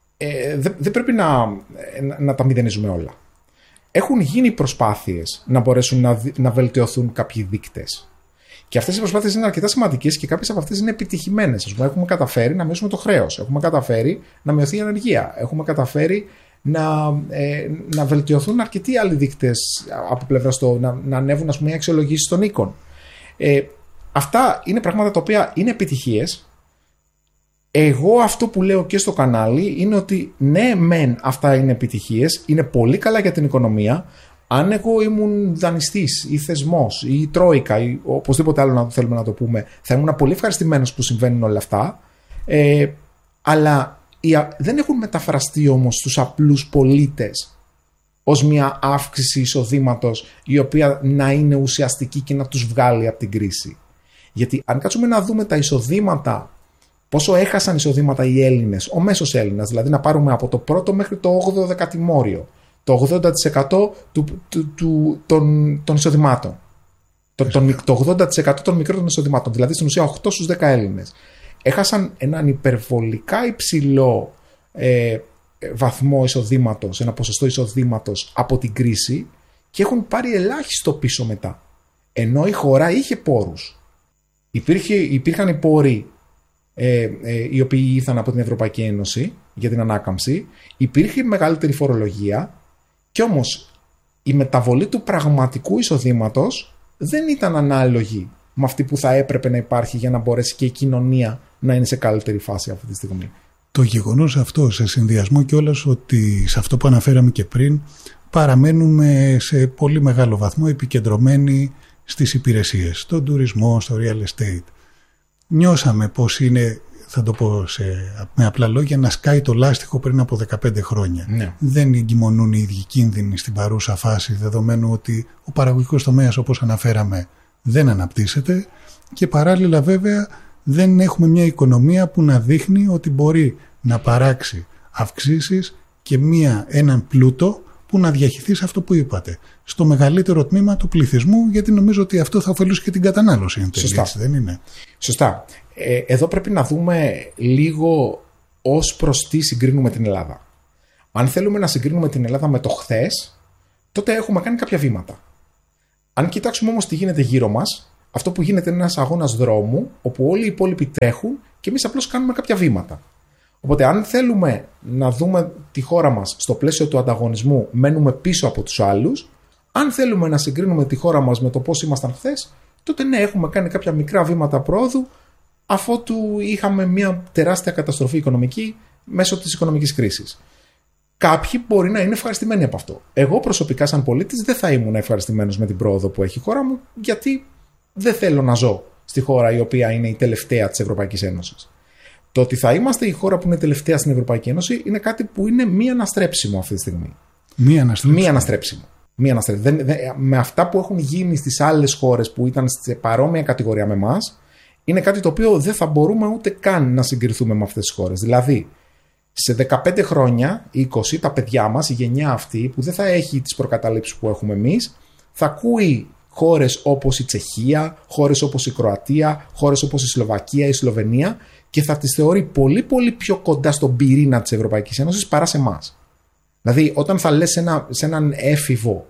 ε, δεν δε πρέπει να, να, να τα μηδενίζουμε όλα. Έχουν γίνει προσπάθειες να μπορέσουν να, να βελτιωθούν κάποιοι δείκτες. Και αυτές οι προσπάθειες είναι αρκετά σημαντικές και κάποιες από αυτές είναι επιτυχημένες. Ας πούμε, έχουμε καταφέρει να μειώσουμε το χρέος, έχουμε καταφέρει να μειωθεί η ανεργία, έχουμε καταφέρει να, ε, να βελτιωθούν αρκετοί άλλοι δείκτες από πλευρά στο να, να ανέβουν, ας πούμε, οι αξιολογήσεις των οίκων. Ε, αυτά είναι πράγματα τα οποία είναι επιτυχίες. Εγώ αυτό που λέω και στο κανάλι είναι ότι ναι, μεν αυτά είναι επιτυχίες, είναι πολύ καλά για την οικονομία. Αν εγώ ήμουν δανειστής ή θεσμός ή τρόικα ή οπωσδήποτε άλλο να θέλουμε να το πούμε, θα ήμουν πολύ ευχαριστημένος που συμβαίνουν όλα αυτά. Ε, αλλά δεν έχουν μεταφραστεί όμως στους απλούς πολίτες ως μια αύξηση εισοδήματος η οποία να είναι ουσιαστική και να τους βγάλει από την κρίση. Γιατί αν κάτσουμε να δούμε τα εισοδήματα, πόσο έχασαν εισοδήματα οι Έλληνες, ο μέσος Έλληνας, δηλαδή να πάρουμε από το πρώτο μέχρι το όγδοο δεκατημόριο, το ογδόντα τοις εκατό του, του, του, των, των εισοδημάτων. Το, το, το ογδόντα τοις εκατό των μικρών εισοδημάτων, δηλαδή στην ουσία οκτώ στους δέκα Έλληνες. Έχασαν έναν υπερβολικά υψηλό ε, βαθμό εισοδήματος, ένα ποσοστό εισοδήματος από την κρίση και έχουν πάρει ελάχιστο πίσω μετά. Ενώ η χώρα είχε πόρους. Υπήρχε, υπήρχαν οι πόροι ε, ε, οι οποίοι ήρθαν από την Ευρωπαϊκή Ένωση για την ανάκαμψη, υπήρχε μεγαλύτερη φορολογία και όμως η μεταβολή του πραγματικού εισοδήματος δεν ήταν ανάλογη με αυτή που θα έπρεπε να υπάρχει για να μπορέσει και η κοινωνία να είναι σε καλύτερη φάση αυτή τη στιγμή. Το γεγονός αυτό, σε συνδυασμό κιόλας ότι σε αυτό που αναφέραμε και πριν, παραμένουμε σε πολύ μεγάλο βαθμό επικεντρωμένοι στις υπηρεσίες, στον τουρισμό, στο real estate. Νιώσαμε πως είναι, θα το πω σε, με απλά λόγια, να σκάει το λάστιχο πριν από δεκαπέντε χρόνια. Ναι. Δεν εγκυμονούν οι ίδιοι κίνδυνοι στην παρούσα φάση, δεδομένου ότι ο παραγωγικός τομέας, όπως αναφέραμε, δεν αναπτύσσεται και παράλληλα βέβαια δεν έχουμε μια οικονομία που να δείχνει ότι μπορεί να παράξει αυξήσεις και μια, έναν πλούτο που που να διαχυθεί σε αυτό που είπατε. Στο μεγαλύτερο τμήμα του πληθυσμού, γιατί νομίζω ότι αυτό θα ωφελούσε και την κατανάλωση. Εν τέλει, έτσι, δεν είναι? Σωστά. Ε, εδώ πρέπει να δούμε λίγο ως προς τι συγκρίνουμε την Ελλάδα. Αν θέλουμε να συγκρίνουμε την Ελλάδα με το χθες, τότε έχουμε κάνει κάποια βήματα. Αν κοιτάξουμε όμως τι γίνεται γύρω μας, αυτό που γίνεται είναι ένας αγώνας δρόμου, όπου όλοι οι υπόλοιποι τρέχουν και εμείς απλώς κάνουμε κάποια βήματα. Οπότε, αν θέλουμε να δούμε τη χώρα μας στο πλαίσιο του ανταγωνισμού, μένουμε πίσω από τους άλλους. Αν θέλουμε να συγκρίνουμε τη χώρα μας με το πώς ήμασταν χθες, τότε ναι, έχουμε κάνει κάποια μικρά βήματα πρόοδου, αφότου είχαμε μια τεράστια καταστροφή οικονομική μέσω της οικονομικής κρίσης. Κάποιοι μπορεί να είναι ευχαριστημένοι από αυτό. Εγώ προσωπικά, σαν πολίτης, δεν θα ήμουν ευχαριστημένος με την πρόοδο που έχει η χώρα μου, γιατί δεν θέλω να ζω στη χώρα η οποία είναι η τελευταία της Ευρωπαϊκής Ένωσης. Το ότι θα είμαστε η χώρα που είναι τελευταία στην Ευρωπαϊκή Ένωση είναι κάτι που είναι μη αναστρέψιμο αυτή τη στιγμή. Μη αναστρέψιμο. Μη αναστρέψιμο. Μη αναστρέψιμο. Δεν, δεν, με αυτά που έχουν γίνει στις άλλες χώρες που ήταν σε παρόμοια κατηγορία με εμάς, είναι κάτι το οποίο δεν θα μπορούμε ούτε καν να συγκριθούμε με αυτές τις χώρες. Δηλαδή, σε δεκαπέντε χρόνια, είκοσι, τα παιδιά μας, η γενιά αυτή που δεν θα έχει τις προκαταλήψεις που έχουμε εμείς, θα ακούει χώρες όπως η Τσεχία, χώρες όπως η Κροατία, χώρες όπως η Σλοβακία, η Σλοβενία, και θα τις θεωρεί πολύ πολύ πιο κοντά στον πυρήνα της Ευρωπαϊκής Ένωσης παρά σε εμάς. Δηλαδή, όταν θα λες ένα, σε έναν έφηβο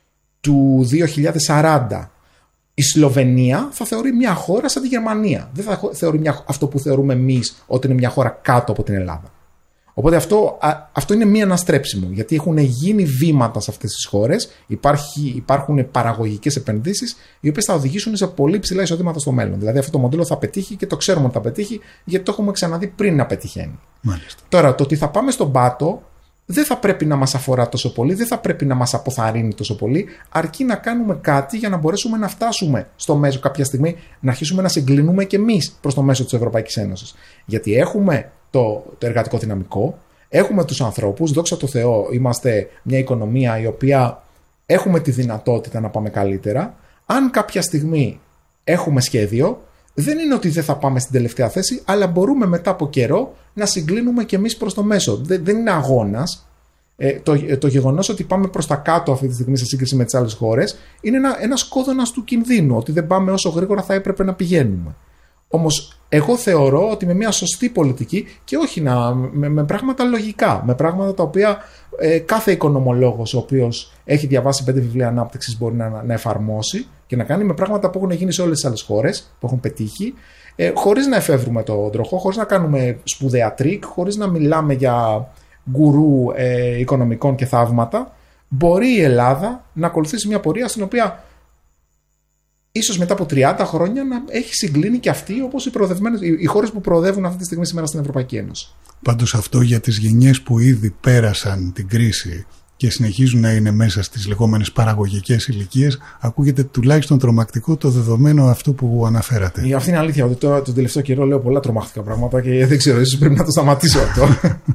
του δύο χιλιάδες σαράντα, η Σλοβενία θα θεωρεί μια χώρα σαν τη Γερμανία. Δεν θα θεωρεί μια, αυτό που θεωρούμε εμείς ότι είναι μια χώρα κάτω από την Ελλάδα. Οπότε αυτό, α, αυτό είναι μη αναστρέψιμο, γιατί έχουν γίνει βήματα σε αυτές τις χώρες, υπάρχει, υπάρχουν παραγωγικές επενδύσεις, οι οποίες θα οδηγήσουν σε πολύ ψηλά εισοδήματα στο μέλλον. Δηλαδή αυτό το μοντέλο θα πετύχει και το ξέρουμε ότι θα πετύχει, γιατί το έχουμε ξαναδεί πριν να πετυχαίνει. Μάλιστα. Τώρα, το ότι θα πάμε στον πάτο δεν θα πρέπει να μας αφορά τόσο πολύ, δεν θα πρέπει να μας αποθαρρύνει τόσο πολύ, αρκεί να κάνουμε κάτι για να μπορέσουμε να φτάσουμε στο μέσο κάποια στιγμή, να αρχίσουμε να συγκλινούμε κι εμείς προς το μέσο της Ευρωπαϊκής Ένωσης. Γιατί έχουμε το, το εργατικό δυναμικό, έχουμε τους ανθρώπους, δόξα τω Θεώ, είμαστε μια οικονομία η οποία έχουμε τη δυνατότητα να πάμε καλύτερα. Αν κάποια στιγμή έχουμε σχέδιο, δεν είναι ότι δεν θα πάμε στην τελευταία θέση, αλλά μπορούμε μετά από καιρό να συγκλίνουμε κι εμείς προς το μέσο. Δεν, δεν είναι αγώνας. Ε, το, το γεγονός ότι πάμε προς τα κάτω αυτή τη στιγμή σε σύγκριση με τις άλλες χώρες είναι ένα, ένας κόδωνας του κινδύνου, ότι δεν πάμε όσο γρήγορα θα έπρεπε να πηγαίνουμε. Όμως εγώ θεωρώ ότι με μια σωστή πολιτική και όχι να, με, με πράγματα λογικά, με πράγματα τα οποία ε, κάθε οικονομολόγος ο οποίος έχει διαβάσει πέντε βιβλία ανάπτυξης μπορεί να, να εφαρμόσει και να κάνει με πράγματα που έχουν γίνει σε όλες τις άλλες χώρες, που έχουν πετύχει, ε, χωρίς να εφεύρουμε τον τροχό, χωρίς να κάνουμε σπουδαία τρίκ, χωρίς να μιλάμε για γκουρού ε, οικονομικών και θαύματα. Μπορεί η Ελλάδα να ακολουθήσει μια πορεία στην οποία ίσως μετά από τριάντα χρόνια να έχει συγκλίνει και αυτή όπως οι, οι χώρες που προοδεύουν αυτή τη στιγμή σήμερα στην Ευρωπαϊκή Ένωση. Πάντως αυτό για τις γενιές που ήδη πέρασαν την κρίση και συνεχίζουν να είναι μέσα στις λεγόμενες παραγωγικές ηλικίες, ακούγεται τουλάχιστον τρομακτικό το δεδομένο αυτό που αναφέρατε. Αυτή είναι αλήθεια, ότι τώρα τον τελευταίο καιρό λέω πολλά τρομακτικά πράγματα και δεν ξέρω, ίσως πρέπει να το σταματήσω αυτό.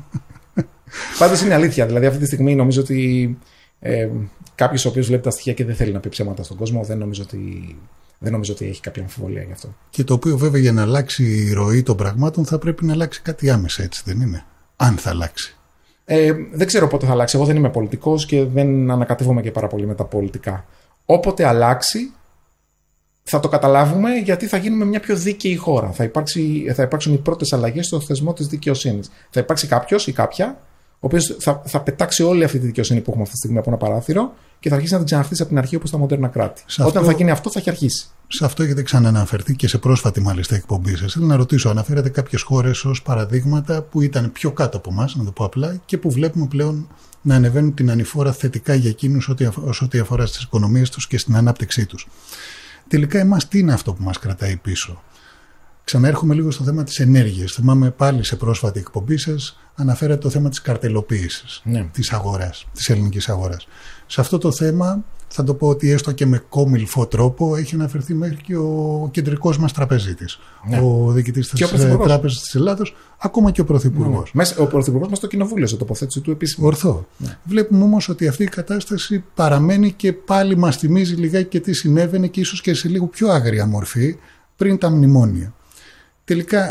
Πάντως είναι αλήθεια, δηλαδή αυτή τη στιγμή νομίζω ότι ε, κάποιος ο οποίος βλέπει τα στοιχεία και δεν θέλει να πει ψέματα στον κόσμο, δεν νομίζω ότι, δεν νομίζω ότι έχει κάποια αμφιβολία γι' αυτό. Και το οποίο βέβαια για να αλλάξει η ροή των πραγμάτων θα πρέπει να αλλάξει κάτι άμεσα, έτσι δεν είναι? Αν θα αλλάξει. Ε, δεν ξέρω πότε θα αλλάξει. Εγώ δεν είμαι πολιτικός και δεν ανακατεύομαι και πάρα πολύ με τα πολιτικά. Όποτε αλλάξει, θα το καταλάβουμε, γιατί θα γίνουμε μια πιο δίκαιη χώρα. Θα, υπάρξει, θα υπάρξουν οι πρώτες αλλαγές στο θεσμό της δικαιοσύνης. Θα υπάρξει κάποιος ή κάποια, ο οποίος θα, θα πετάξει όλη αυτή τη δικαιοσύνη που έχουμε αυτή τη στιγμή από ένα παράθυρο και θα αρχίσει να την ξαναχτίσει από την αρχή όπως τα μοντέρνα κράτη. Σε Όταν αυτό, θα γίνει αυτό, θα έχει αρχίσει. Σε αυτό έχετε ξανααναφερθεί και σε πρόσφατη μάλιστα εκπομπή σας. Θέλω να ρωτήσω, αναφέρατε κάποιες χώρες ως παραδείγματα που ήταν πιο κάτω από εμάς, να το πω απλά, και που βλέπουμε πλέον να ανεβαίνουν την ανηφόρα θετικά για εκείνους όσο ό,τι αφορά στις οικονομίες τους και στην ανάπτυξή τους. Τελικά, εμάς τι είναι αυτό που μας κρατάει πίσω? Ξαναέρχομαι λίγο στο θέμα της ενέργειας. Θυμάμαι πάλι σε πρόσφατη εκπομπή σας αναφέρατε το θέμα της καρτελοποίησης, ναι, της αγοράς, της ελληνικής αγοράς. Σε αυτό το θέμα θα το πω ότι έστω και με κόμιλφο τρόπο έχει αναφερθεί μέχρι και ο κεντρικός μας τραπεζίτης, ναι, ο διοικητής της Τράπεζας της Ελλάδος, ακόμα και ο Πρωθυπουργός. Ναι, ο Πρωθυπουργός μας στο κοινοβούλιο, σε τοποθέτηση του επίσημου. Ορθό. Ναι. Βλέπουμε όμως ότι αυτή η κατάσταση παραμένει και πάλι μας θυμίζει λιγάκι και τι συνέβαινε και ίσως και σε λίγο πιο άγρια μορφή πριν τα μνημόνια. Τελικά,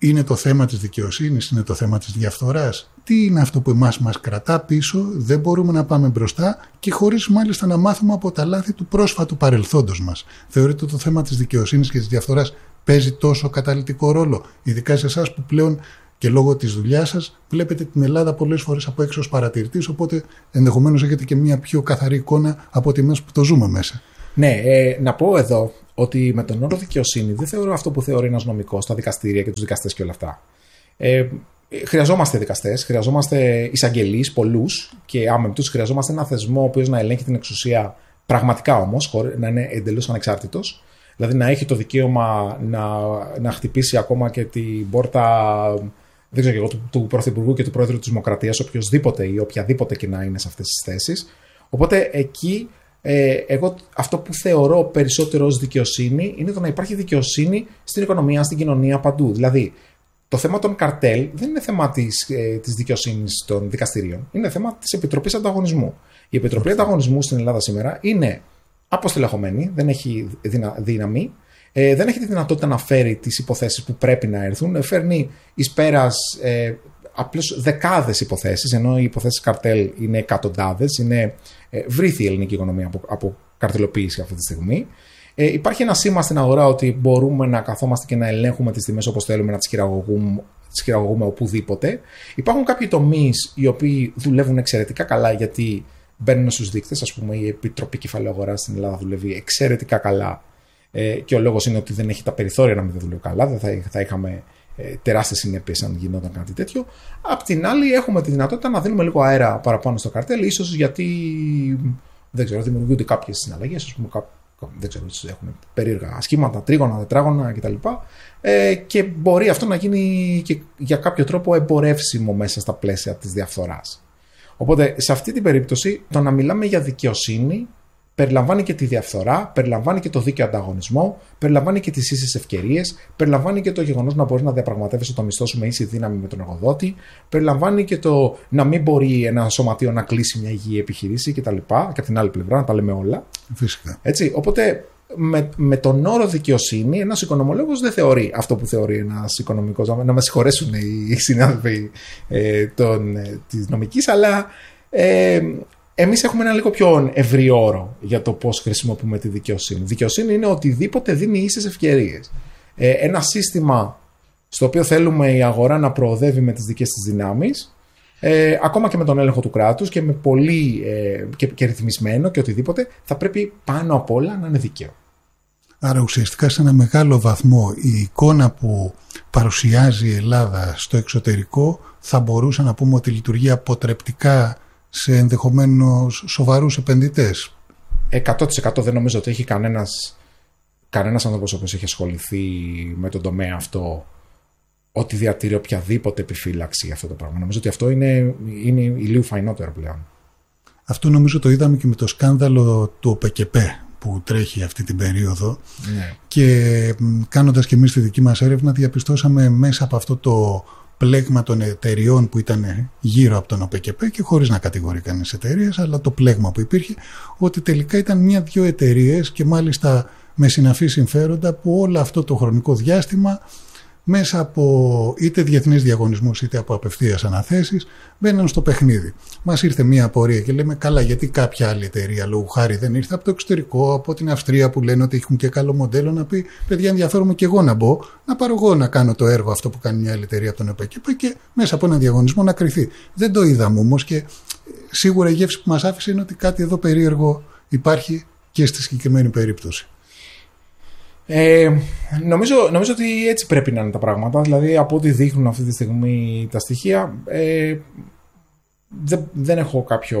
Είναι το θέμα της δικαιοσύνης, είναι το θέμα της διαφθοράς. Τι είναι αυτό που εμάς μας κρατά πίσω, δεν μπορούμε να πάμε μπροστά και χωρίς μάλιστα να μάθουμε από τα λάθη του πρόσφατου παρελθόντος μας. Θεωρείτε το θέμα της δικαιοσύνης και της διαφθοράς παίζει τόσο καταλυτικό ρόλο, ειδικά σε εσάς που πλέον και λόγω της δουλειάς σας βλέπετε την Ελλάδα πολλές φορές από έξω ως παρατηρητής, οπότε ενδεχομένως έχετε και μια πιο καθαρή εικόνα από ότι εμείς που το ζούμε μέσα. Ναι, ε, να πω εδώ ότι με τον όρο δικαιοσύνη δεν θεωρώ αυτό που θεωρεί ένας νομικός, τα δικαστήρια και τους δικαστές και όλα αυτά. Ε, χρειαζόμαστε δικαστές, χρειαζόμαστε εισαγγελείς, πολλούς και άμεμπτους, χρειαζόμαστε ένα θεσμό ο οποίος να ελέγχει την εξουσία πραγματικά όμως, να είναι εντελώς ανεξάρτητος. Δηλαδή να έχει το δικαίωμα να, να χτυπήσει ακόμα και την πόρτα, δεν ξέρω και εγώ, του, του Πρωθυπουργού και του Πρόεδρου της Δημοκρατίας, οποιοδήποτε ή οποιαδήποτε και να είναι σε αυτές τις θέσεις. Οπότε εκεί ε, εγώ αυτό που θεωρώ περισσότερο ως δικαιοσύνη είναι το να υπάρχει δικαιοσύνη στην οικονομία, στην κοινωνία, παντού. Δηλαδή το θέμα των καρτέλ δεν είναι θέμα της, ε, της δικαιοσύνης των δικαστηρίων, είναι θέμα της Επιτροπής Ανταγωνισμού. Η Επιτροπή Ανταγωνισμού στην Ελλάδα σήμερα είναι αποστελεχωμένη, δεν έχει δυνα, δύναμη, ε, δεν έχει τη δυνατότητα να φέρει τις υποθέσεις που πρέπει να έρθουν. Φέρνει εις πέρας ε, απλώς δεκάδες υποθέσεις, ενώ οι υποθέσεις καρτέλ είναι εκατοντάδες. Είναι ε, βρήθη η ελληνική οικονομία από, από καρτελοποίηση αυτή τη στιγμή. Ε, υπάρχει ένα σήμα στην αγορά ότι μπορούμε να καθόμαστε και να ελέγχουμε τις τιμές όπως θέλουμε, να τις χειραγωγούμε, τις χειραγωγούμε οπουδήποτε. Υπάρχουν κάποιοι τομείς οι οποίοι δουλεύουν εξαιρετικά καλά γιατί μπαίνουν στους δείκτες. Ας πούμε, η Επιτροπή Κεφαλαίου Αγοράς στην Ελλάδα δουλεύει εξαιρετικά καλά ε, και ο λόγος είναι ότι δεν έχει τα περιθώρια να μην δουλεύει καλά. Δεν θα, θα είχαμε ε, τεράστιες συνέπειες αν γινόταν κάτι τέτοιο. Απ' την άλλη, έχουμε τη δυνατότητα να δίνουμε λίγο αέρα παραπάνω στο καρτέλ, ίσως γιατί δεν ξέρω, δημιουργούνται κάποιες συναλλαγές, ας πούμε, κά, δεν ξέρω, έχουν περίεργα σχήματα, τρίγωνα, τετράγωνα κτλ. Ε, και μπορεί αυτό να γίνει και για κάποιο τρόπο εμπορεύσιμο μέσα στα πλαίσια της διαφθοράς. Οπότε, σε αυτή την περίπτωση, το να μιλάμε για δικαιοσύνη περιλαμβάνει και τη διαφθορά, περιλαμβάνει και το δίκαιο ανταγωνισμό, περιλαμβάνει και τις ίσες ευκαιρίες, περιλαμβάνει και το γεγονός να μπορεί να διαπραγματεύεσαι το μισθό σου με ίση δύναμη με τον εργοδότη, περιλαμβάνει και το να μην μπορεί ένα σωματείο να κλείσει μια υγιή επιχειρήση κτλ. Και από την άλλη πλευρά να τα λέμε όλα. Φυσικά. Έτσι, οπότε, με, με τον όρο δικαιοσύνη, ένας οικονομολόγος δεν θεωρεί αυτό που θεωρεί ένας οικονομικός. Να με συγχωρέσουν οι συνάδελφοι ε, ε, της νομικής, αλλά ε, εμείς έχουμε ένα λίγο πιο ευρύ όρο για το πώς χρησιμοποιούμε τη δικαιοσύνη. Δικαιοσύνη είναι οτιδήποτε δίνει ίσες ευκαιρίες. Ε, ένα σύστημα στο οποίο θέλουμε η αγορά να προοδεύει με τις δικές της δυνάμεις, ε, ακόμα και με τον έλεγχο του κράτους και με πολύ ε, και, και ρυθμισμένο και οτιδήποτε, θα πρέπει πάνω απ' όλα να είναι δίκαιο. Άρα ουσιαστικά σε ένα μεγάλο βαθμό η εικόνα που παρουσιάζει η Ελλάδα στο εξωτερικό θα μπορούσε να πούμε ότι λειτουργεί αποτρεπτικά σε ενδεχομένως σοβαρούς επενδυτές. εκατό τοις εκατό δεν νομίζω ότι έχει κανένας, κανένας άνθρωπος ο οποίος έχει ασχοληθεί με τον τομέα αυτό ότι διατηρεί οποιαδήποτε επιφύλαξη για αυτό το πράγμα. Νομίζω ότι αυτό είναι, είναι ηλίου φαϊνότερο πλέον. Αυτό νομίζω το είδαμε και με το σκάνδαλο του ΟΠΕΚΕΠΕ που τρέχει αυτή την περίοδο. Ναι. Και κάνοντας και εμείς τη δική μας έρευνα διαπιστώσαμε μέσα από αυτό το πλέγμα των εταιριών που ήταν γύρω από τον ΟΠΕΚΕΠΕ και χωρίς να κατηγορεί κανείς εταιρείες, αλλά το πλέγμα που υπήρχε, ότι τελικά ήταν μια-δυο εταιρείες και μάλιστα με συναφή συμφέροντα που όλο αυτό το χρονικό διάστημα μέσα από είτε διεθνείς διαγωνισμούς είτε από απευθείας αναθέσεις μπαίναν στο παιχνίδι. Μας ήρθε μια απορία και λέμε καλά, γιατί κάποια άλλη εταιρεία λόγου χάρη δεν ήρθε από το εξωτερικό, από την Αυστρία που λένε ότι έχουν και καλό μοντέλο, να πει παιδιά, ενδιαφέρομαι και εγώ να μπω, να πάρω εγώ να κάνω το έργο αυτό που κάνει μια άλλη εταιρεία από τον ΕΠΕΚΕΠΕ και μέσα από έναν διαγωνισμό να κρυθεί. Δεν το είδαμε όμως και σίγουρα η γεύση που μας άφησε είναι ότι κάτι εδώ περίεργο υπάρχει και στη συγκεκριμένη περίπτωση. Ε, νομίζω, νομίζω ότι έτσι πρέπει να είναι τα πράγματα. Δηλαδή, από ό,τι δείχνουν αυτή τη στιγμή τα στοιχεία, ε, δεν, δεν έχω κάποιο,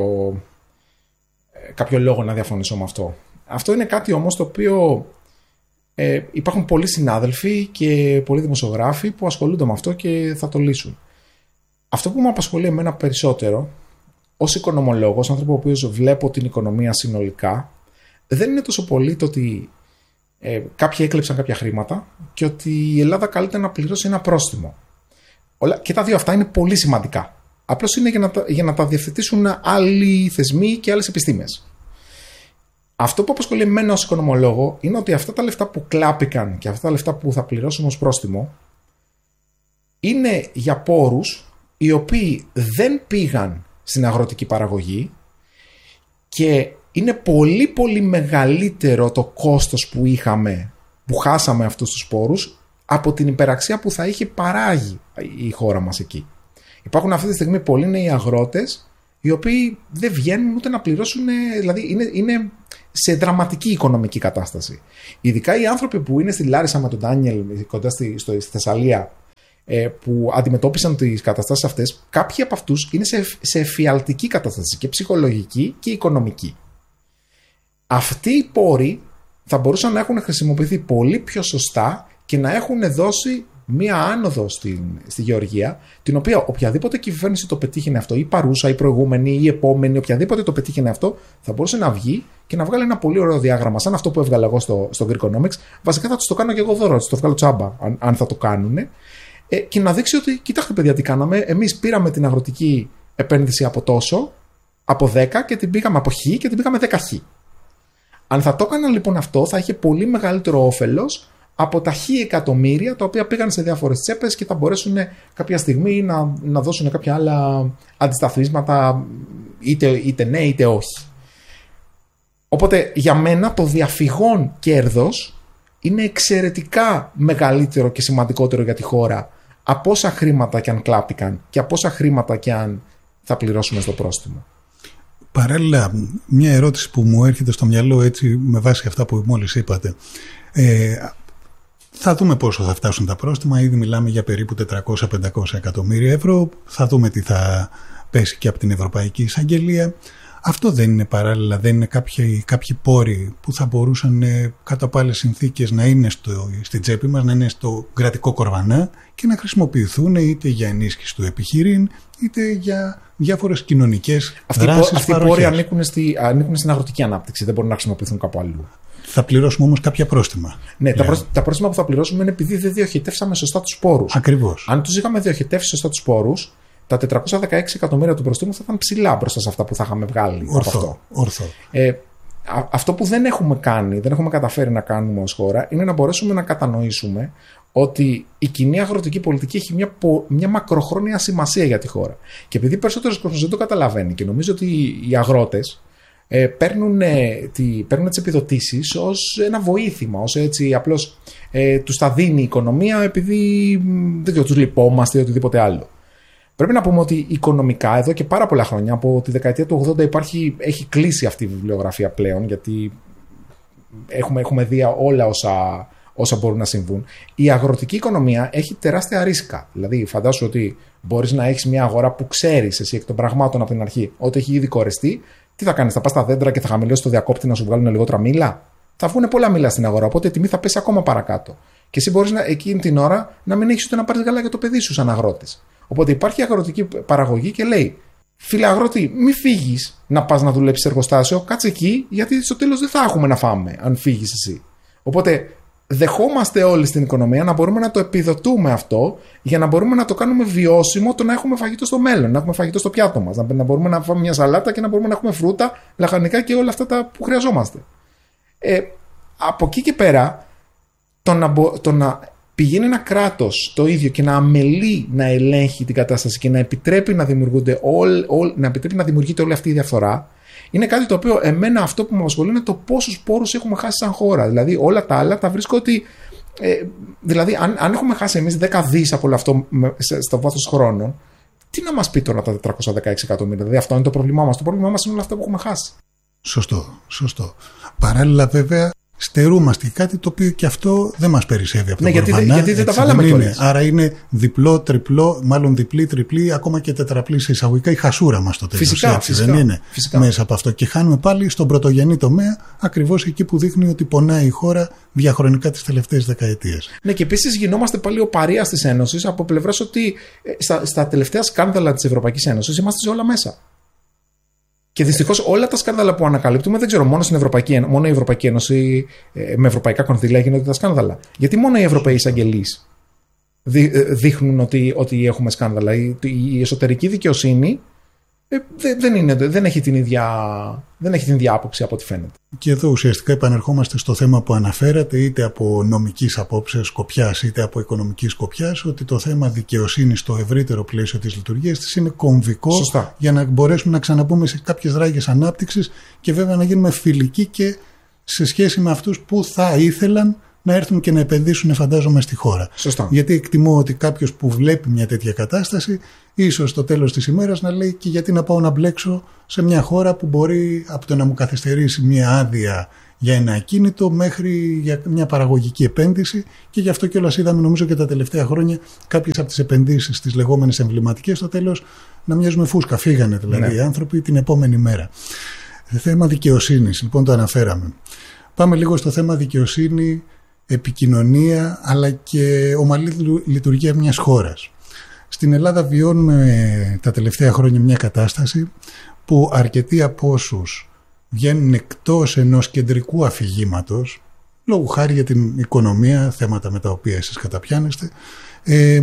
κάποιο λόγο να διαφωνήσω με αυτό. Αυτό είναι κάτι όμως το οποίο ε, υπάρχουν πολλοί συνάδελφοι και πολλοί δημοσιογράφοι που ασχολούνται με αυτό και θα το λύσουν. Αυτό που με απασχολεί εμένα περισσότερο, ως οικονομολόγος, άνθρωπο ο οποίος βλέπω την οικονομία συνολικά, δεν είναι τόσο πολύ το ότι Ε, κάποιοι έκλεψαν κάποια χρήματα και ότι η Ελλάδα καλείται να πληρώσει ένα πρόστιμο. Όλα, και τα δύο αυτά είναι πολύ σημαντικά. Απλώς είναι για να, τα, για να τα διευθετήσουν άλλοι θεσμοί και άλλες επιστήμες. Αυτό που απασχολεί εμένα ως οικονομολόγο είναι ότι αυτά τα λεφτά που κλάπηκαν και αυτά τα λεφτά που θα πληρώσουν ως πρόστιμο είναι για πόρους οι οποίοι δεν πήγαν στην αγροτική παραγωγή και είναι πολύ πολύ μεγαλύτερο το κόστος που είχαμε, που χάσαμε αυτούς τους πόρους από την υπεραξία που θα είχε παράγει η χώρα μας εκεί. Υπάρχουν αυτή τη στιγμή πολλοί νέοι αγρότες οι οποίοι δεν βγαίνουν ούτε να πληρώσουν, δηλαδή είναι, είναι σε δραματική οικονομική κατάσταση. Ειδικά οι άνθρωποι που είναι στη Λάρισα με τον Ντάνιελ κοντά στη, στο, στη Θεσσαλία, που αντιμετώπισαν τις καταστάσεις αυτές, κάποιοι από αυτούς είναι σε, σε εφιαλτική κατάσταση και ψυχολογική και οικονομική. Αυτοί οι πόροι θα μπορούσαν να έχουν χρησιμοποιηθεί πολύ πιο σωστά και να έχουν δώσει μία άνοδο στην, στη γεωργία, την οποία οποιαδήποτε κυβέρνηση το πετύχαινε αυτό, η παρούσα, η προηγούμενη, η επόμενη, οποιαδήποτε το πετύχαινε αυτό, θα μπορούσε να βγει και να βγάλει ένα πολύ ωραίο διάγραμμα, σαν αυτό που έβγαλα εγώ στο, στο Greekonomics. Βασικά θα του το κάνω και εγώ δώρο, θα το βγάλω τσάμπα, αν, αν θα το κάνουν. Ε, και να δείξει ότι, κοιτάξτε παιδιά, τι κάναμε. Εμείς πήραμε την αγροτική επένδυση από τόσο, από δέκα και την πήγαμε από χ και την πήγαμε δέκα χ. Αν θα το έκαναν λοιπόν αυτό, θα είχε πολύ μεγαλύτερο όφελος από τα χ εκατομμύρια τα οποία πήγαν σε διάφορες τσέπες και θα μπορέσουν κάποια στιγμή να, να δώσουν κάποια άλλα αντισταθμίσματα, είτε, είτε ναι είτε όχι. Οπότε για μένα το διαφυγόν κέρδος είναι εξαιρετικά μεγαλύτερο και σημαντικότερο για τη χώρα από όσα χρήματα και αν κλάπηκαν και από όσα χρήματα και αν θα πληρώσουμε στο πρόστιμο. Παράλληλα, μια ερώτηση που μου έρχεται στο μυαλό έτσι με βάση αυτά που μόλις είπατε. Ε, θα δούμε πόσο θα φτάσουν τα πρόστιμα. Ήδη μιλάμε για περίπου τετρακόσια με πεντακόσια εκατομμύρια ευρώ. Θα δούμε τι θα πέσει και από την Ευρωπαϊκή Εισαγγελία. Αυτό δεν είναι παράλληλα, δεν είναι κάποιοι, κάποιοι πόροι που θα μπορούσαν ε, κατά από άλλες συνθήκες να είναι στο, στην τσέπη μας, να είναι στο κρατικό κορβανά και να χρησιμοποιηθούν είτε για ενίσχυση του επιχειρήν, είτε για διάφορες κοινωνικές αυτοί δράσεις. Αυτοί οι πόροι ανήκουν, στη, ανήκουν στην αγροτική ανάπτυξη, δεν μπορούν να χρησιμοποιηθούν κάπου αλλού. Θα πληρώσουμε όμως κάποια πρόστιμα. Ναι, τα, πρό, τα πρόστιμα που θα πληρώσουμε είναι επειδή δεν διοχετεύσαμε σωστά τους πόρους. Ακριβώς. Αν τους είχαμε διοχετεύσει σωστά τους πόρους, τα τετρακόσια δεκαέξι εκατομμύρια του προστίμου θα ήταν ψηλά μπροστά σε αυτά που θα είχαμε βγάλει. Ορθό, αυτό. ορθό. Ε, α, αυτό που δεν έχουμε κάνει, δεν έχουμε καταφέρει να κάνουμε ως χώρα, είναι να μπορέσουμε να κατανοήσουμε ότι η κοινή αγροτική πολιτική έχει μια, μια μακροχρόνια σημασία για τη χώρα. Και επειδή περισσότερος κόσμος δεν το καταλαβαίνει και νομίζω ότι οι αγρότες ε, παίρνουν, ε, τι, παίρνουν τις επιδοτήσεις ως ένα βοήθημα, ως έτσι απλώς ε, τους τα δίνει η οικονομία επειδή δεν ξέρω, τους λυπόμαστε ή οτιδήποτε άλλο. Πρέπει να πούμε ότι οικονομικά εδώ και πάρα πολλά χρόνια, από τη δεκαετία του ογδόντα υπάρχει, έχει κλείσει αυτή η βιβλιογραφία πλέον, γιατί έχουμε, έχουμε δει όλα όσα, όσα μπορούν να συμβούν. Η αγροτική οικονομία έχει τεράστια ρίσκα. Δηλαδή, φαντάσου ότι μπορείς να έχεις μια αγορά που ξέρεις εσύ εκ των πραγμάτων από την αρχή ότι έχει ήδη κορεστεί. Τι θα κάνεις, θα πας στα δέντρα και θα χαμηλώσεις το διακόπτη να σου βγάλουν λιγότερα μήλα. Θα βγουν πολλά μήλα στην αγορά, οπότε η τιμή θα πέσει ακόμα παρακάτω. Και εσύ μπορείς εκείνη την ώρα να μην έχεις ούτε να πάρεις γάλα για το παιδί σου σαν αγρότης. Οπότε υπάρχει αγροτική παραγωγή και λέει: φίλε αγρότη, μη φύγεις να πας να δουλέψεις σε εργοστάσιο, κάτσε εκεί, γιατί στο τέλος δεν θα έχουμε να φάμε αν φύγεις εσύ. Οπότε δεχόμαστε όλοι στην οικονομία να μπορούμε να το επιδοτούμε αυτό για να μπορούμε να το κάνουμε βιώσιμο το να έχουμε φαγητό στο μέλλον, να έχουμε φαγητό στο πιάτο μας, να μπορούμε να φάμε μια σαλάτα και να μπορούμε να έχουμε φρούτα, λαχανικά και όλα αυτά τα που χρειαζόμαστε. Ε, από εκεί και πέρα, το να, το να πηγαίνει ένα κράτος το ίδιο και να αμελεί να ελέγχει την κατάσταση και να επιτρέπει να, δημιουργούνται όλ, όλ, να επιτρέπει να δημιουργείται όλη αυτή η διαφθορά, είναι κάτι το οποίο εμένα αυτό που με απασχολεί είναι το πόσους πόρους έχουμε χάσει σαν χώρα. Δηλαδή όλα τα άλλα τα βρίσκω ότι. Ε, δηλαδή, αν, αν έχουμε χάσει εμείς δέκα δις από όλο αυτό στο βάθος χρόνων, τι να μας πει τώρα τα τετρακόσια δεκαέξι εκατομμύρια. Δηλαδή, αυτό είναι το πρόβλημά μας. Το πρόβλημά μας είναι όλα αυτά που έχουμε χάσει. Σωστό, σωστό. Παράλληλα, βέβαια, στερούμαστε κάτι το οποίο και αυτό δεν μας περισσεύει από το ναι, κορβανά. Γιατί, γιατί δεν τα βάλαμε κιόλας. Άρα είναι διπλό, τριπλό, μάλλον διπλή, τριπλή, ακόμα και τετραπλή σε εισαγωγικά η χασούρα μας το τέλος. Φυσικά, έτσι, φυσικά, δεν είναι φυσικά. Μέσα από αυτό. Και χάνουμε πάλι στον πρωτογενή τομέα, ακριβώς εκεί που δείχνει ότι πονάει η χώρα διαχρονικά τις τελευταίες δεκαετίες. Ναι, και επίσης γινόμαστε πάλι ο παρείας της Ένωσης από πλευράς ότι στα, στα τελευταία σκάνδαλα της Ευρωπαϊκής Ένωσης είμαστε σε όλα μέσα. Και δυστυχώς όλα τα σκάνδαλα που ανακαλύπτουμε, δεν ξέρω, μόνο, στην Ευρωπαϊκή, μόνο η Ευρωπαϊκή Ένωση με ευρωπαϊκά κονδύλια γίνονται τα σκάνδαλα. Γιατί μόνο οι Ευρωπαίοι εισαγγελείς δείχνουν ότι, ότι έχουμε σκάνδαλα. Η, η εσωτερική δικαιοσύνη ε, δεν, δεν, είναι, δεν, έχει την ίδια, δεν έχει την ίδια άποψη από ό,τι φαίνεται. Και εδώ ουσιαστικά επανερχόμαστε στο θέμα που αναφέρατε, είτε από νομικής απόψεως σκοπιάς είτε από οικονομικής σκοπιάς, ότι το θέμα δικαιοσύνης στο ευρύτερο πλαίσιο της λειτουργίας της είναι κομβικό. Σωστά. Για να μπορέσουμε να ξαναπούμε σε κάποιες ράγες ανάπτυξης και βέβαια να γίνουμε φιλικοί και σε σχέση με αυτούς που θα ήθελαν να έρθουν και να επενδύσουν, φαντάζομαι, στη χώρα. Σωστά. Γιατί εκτιμώ ότι κάποιος που βλέπει μια τέτοια κατάσταση, ίσως στο τέλος της ημέρας να λέει και γιατί να πάω να μπλέξω σε μια χώρα που μπορεί από το να μου καθυστερήσει μια άδεια για ένα ακίνητο μέχρι για μια παραγωγική επένδυση. Και γι' αυτό κιόλας είδαμε, νομίζω, και τα τελευταία χρόνια κάποιες από τις επενδύσεις, τις λεγόμενες εμβληματικές, στο τέλος να μοιάζουν με φούσκα. Φύγανε δηλαδή ναι. οι άνθρωποι την επόμενη μέρα. Θέμα δικαιοσύνης, λοιπόν, το αναφέραμε. Πάμε λίγο στο θέμα δικαιοσύνη, επικοινωνία, αλλά και ομαλή λειτουργία μιας χώρας. Στην Ελλάδα βιώνουμε τα τελευταία χρόνια μια κατάσταση που αρκετοί από όσους βγαίνουν εκτός ενός κεντρικού αφηγήματος, λόγω χάρη για την οικονομία, θέματα με τα οποία εσείς καταπιάνεστε, ε,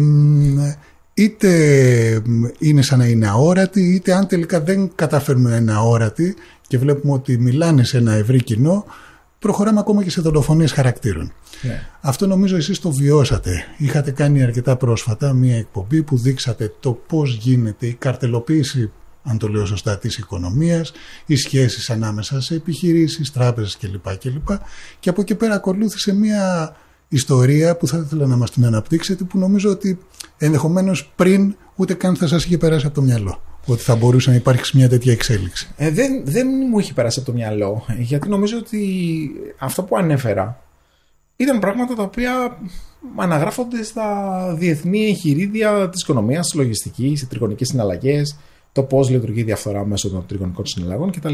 είτε είναι σαν να είναι αόρατοι, είτε αν τελικά δεν καταφέρνουν να είναι αόρατοι και βλέπουμε ότι μιλάνε σε ένα ευρύ κοινό, προχωράμε ακόμα και σε δολοφονίες χαρακτήρων. Ναι. Αυτό νομίζω εσείς το βιώσατε. Είχατε κάνει αρκετά πρόσφατα μία εκπομπή που δείξατε το πώς γίνεται η καρτελοποίηση, αν το λέω σωστά, της οικονομίας, οι σχέσεις ανάμεσα σε επιχειρήσεις, τράπεζες κλπ. κλπ. Και από εκεί πέρα ακολούθησε μία ιστορία που θα ήθελα να μας την αναπτύξετε, που νομίζω ότι ενδεχομένως πριν ούτε καν θα σας είχε περάσει από το μυαλό ότι θα μπορούσε να υπάρξει μια τέτοια εξέλιξη. Ε, δεν, δεν μου είχε περάσει από το μυαλό, γιατί νομίζω ότι αυτό που ανέφερα ήταν πράγματα τα οποία αναγράφονται στα διεθνή εγχειρίδια της οικονομίας, της λογιστικής, οι τριγωνικές συναλλαγές, το πώς λειτουργεί η διαφθορά μέσω των τριγωνικών συναλλαγών κτλ.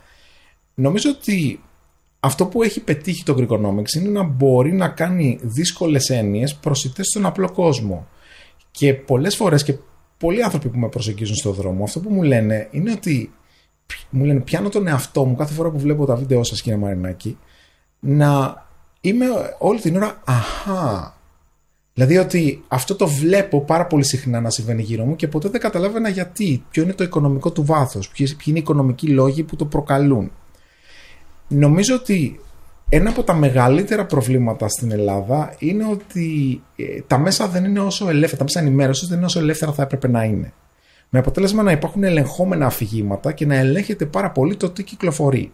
Νομίζω ότι αυτό που έχει πετύχει το Greekonomics είναι να μπορεί να κάνει δύσκολες έννοιες προσιτές στον απλό κόσμο. Και πολλές φορές και πολλοί άνθρωποι που με προσεγγίζουν στον δρόμο, αυτό που μου λένε είναι ότι μου λένε, πιάνω τον εαυτό μου κάθε φορά που βλέπω τα βίντεο σας, κύριε Μαρινάκη, να είμαι όλη την ώρα αχά. Δηλαδή ότι αυτό το βλέπω πάρα πολύ συχνά να συμβαίνει γύρω μου και ποτέ δεν καταλάβαινα γιατί, ποιο είναι το οικονομικό του βάθος, ποιοι είναι οι οικονομικοί λόγοι που το προκαλούν. Νομίζω ότι ένα από τα μεγαλύτερα προβλήματα στην Ελλάδα είναι ότι τα μέσα δεν είναι όσο ελεύθερα, τα μέσα ενημέρωσης δεν είναι όσο ελεύθερα θα έπρεπε να είναι. Με αποτέλεσμα να υπάρχουν ελεγχόμενα αφηγήματα και να ελέγχεται πάρα πολύ το τι κυκλοφορεί.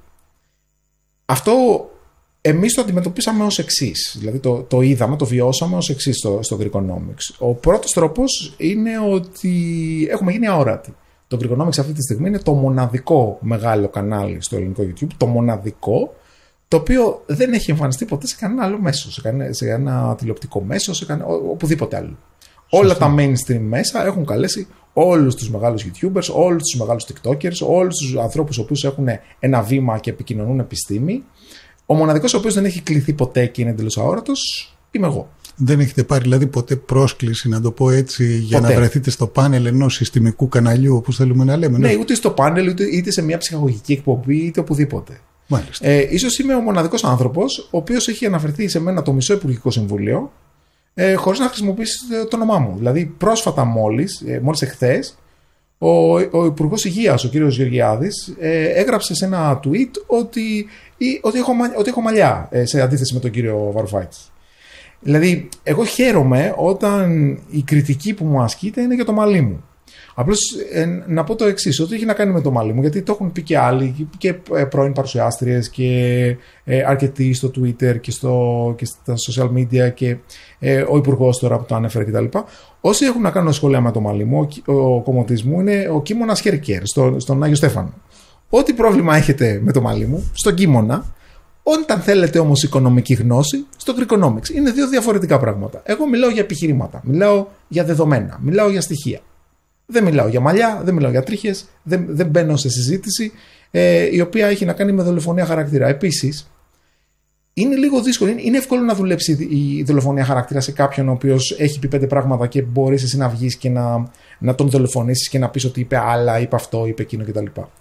Αυτό εμείς το αντιμετωπίσαμε ως εξής. Δηλαδή το, το είδαμε, το βιώσαμε ως εξής στο, στο Greekonomics. Ο πρώτος τρόπος είναι ότι έχουμε γίνει αόρατοι. Το Greekonomics αυτή τη στιγμή είναι το μοναδικό μεγάλο κανάλι στο ελληνικό YouTube, το μοναδικό, το οποίο δεν έχει εμφανιστεί ποτέ σε κανένα άλλο μέσο, σε κανένα, σε ένα τηλεοπτικό μέσο, σε κανένα, οπουδήποτε άλλο. Σωστή. Όλα τα mainstream μέσα έχουν καλέσει όλους τους μεγάλους YouTubers, όλους τους μεγάλους TikTokers, όλους τους ανθρώπους οποίους έχουν ένα βήμα και επικοινωνούν επιστήμη. Ο μοναδικός ο οποίος δεν έχει κληθεί ποτέ και είναι εντελώς αόρατος είμαι εγώ. Δεν έχετε πάρει δηλαδή ποτέ πρόσκληση, να το πω έτσι, για ποτέ να βρεθείτε στο πάνελ ενός συστημικού καναλιού, όπως θέλουμε να λέμε. Ναι, ναι, ούτε στο πάνελ, είτε, είτε σε μια ψυχαγωγική εκπομπή, είτε οπουδήποτε. Μάλιστα. Ε, ίσως είμαι ο μοναδικός άνθρωπος ο οποίος έχει αναφερθεί σε μένα το μισό Υπουργικό Συμβούλιο ε, χωρίς να χρησιμοποιήσει το όνομά μου. Δηλαδή, πρόσφατα μόλις, ε, μόλις εχθές, ο, ο Υπουργός Υγείας, ο κύριος Γεωργιάδης, ε, έγραψε σε ένα tweet ότι, ή, ότι, έχω, ότι έχω μαλλιά, ε, σε αντίθεση με τον κύριο Βαρουφάκη. Δηλαδή, εγώ χαίρομαι όταν η κριτική που μου ασκείται είναι για το μαλλί μου. Απλώς ε, να πω το εξής, ότι έχει να κάνει με το μαλλί μου, γιατί το έχουν πει και άλλοι, και πρώην παρουσιάστριες και ε, αρκετοί στο Twitter και, στο, και στα social media και ε, ο υπουργός τώρα που το ανέφερε κτλ. Όσοι έχουν να κάνουν σχόλια με το μαλλί μου, ο, ο κομμωτής μου είναι ο Κίμωνας Χέρκερ στο, στον Άγιο Στέφανο. Ό,τι πρόβλημα έχετε με το μαλλί μου, στον Κίμωνα. Όταν θέλετε όμως οικονομική γνώση, στο Greekonomics. Είναι δύο διαφορετικά πράγματα. Εγώ μιλάω για επιχειρήματα, μιλάω για δεδομένα, μιλάω για στοιχεία. Δεν μιλάω για μαλλιά, δεν μιλάω για τρίχες, δεν, δεν μπαίνω σε συζήτηση ε, η οποία έχει να κάνει με δολοφονία χαρακτήρα. Επίσης, είναι λίγο δύσκολο, είναι, είναι εύκολο να δουλέψει η δολοφονία χαρακτήρα σε κάποιον ο οποίος έχει πει πέντε πράγματα και μπορείς εσύ να βγεις και να, να τον δολοφονήσεις και να πεις ότι είπε άλλα, είπε αυτό, είπε εκείνο κτλ.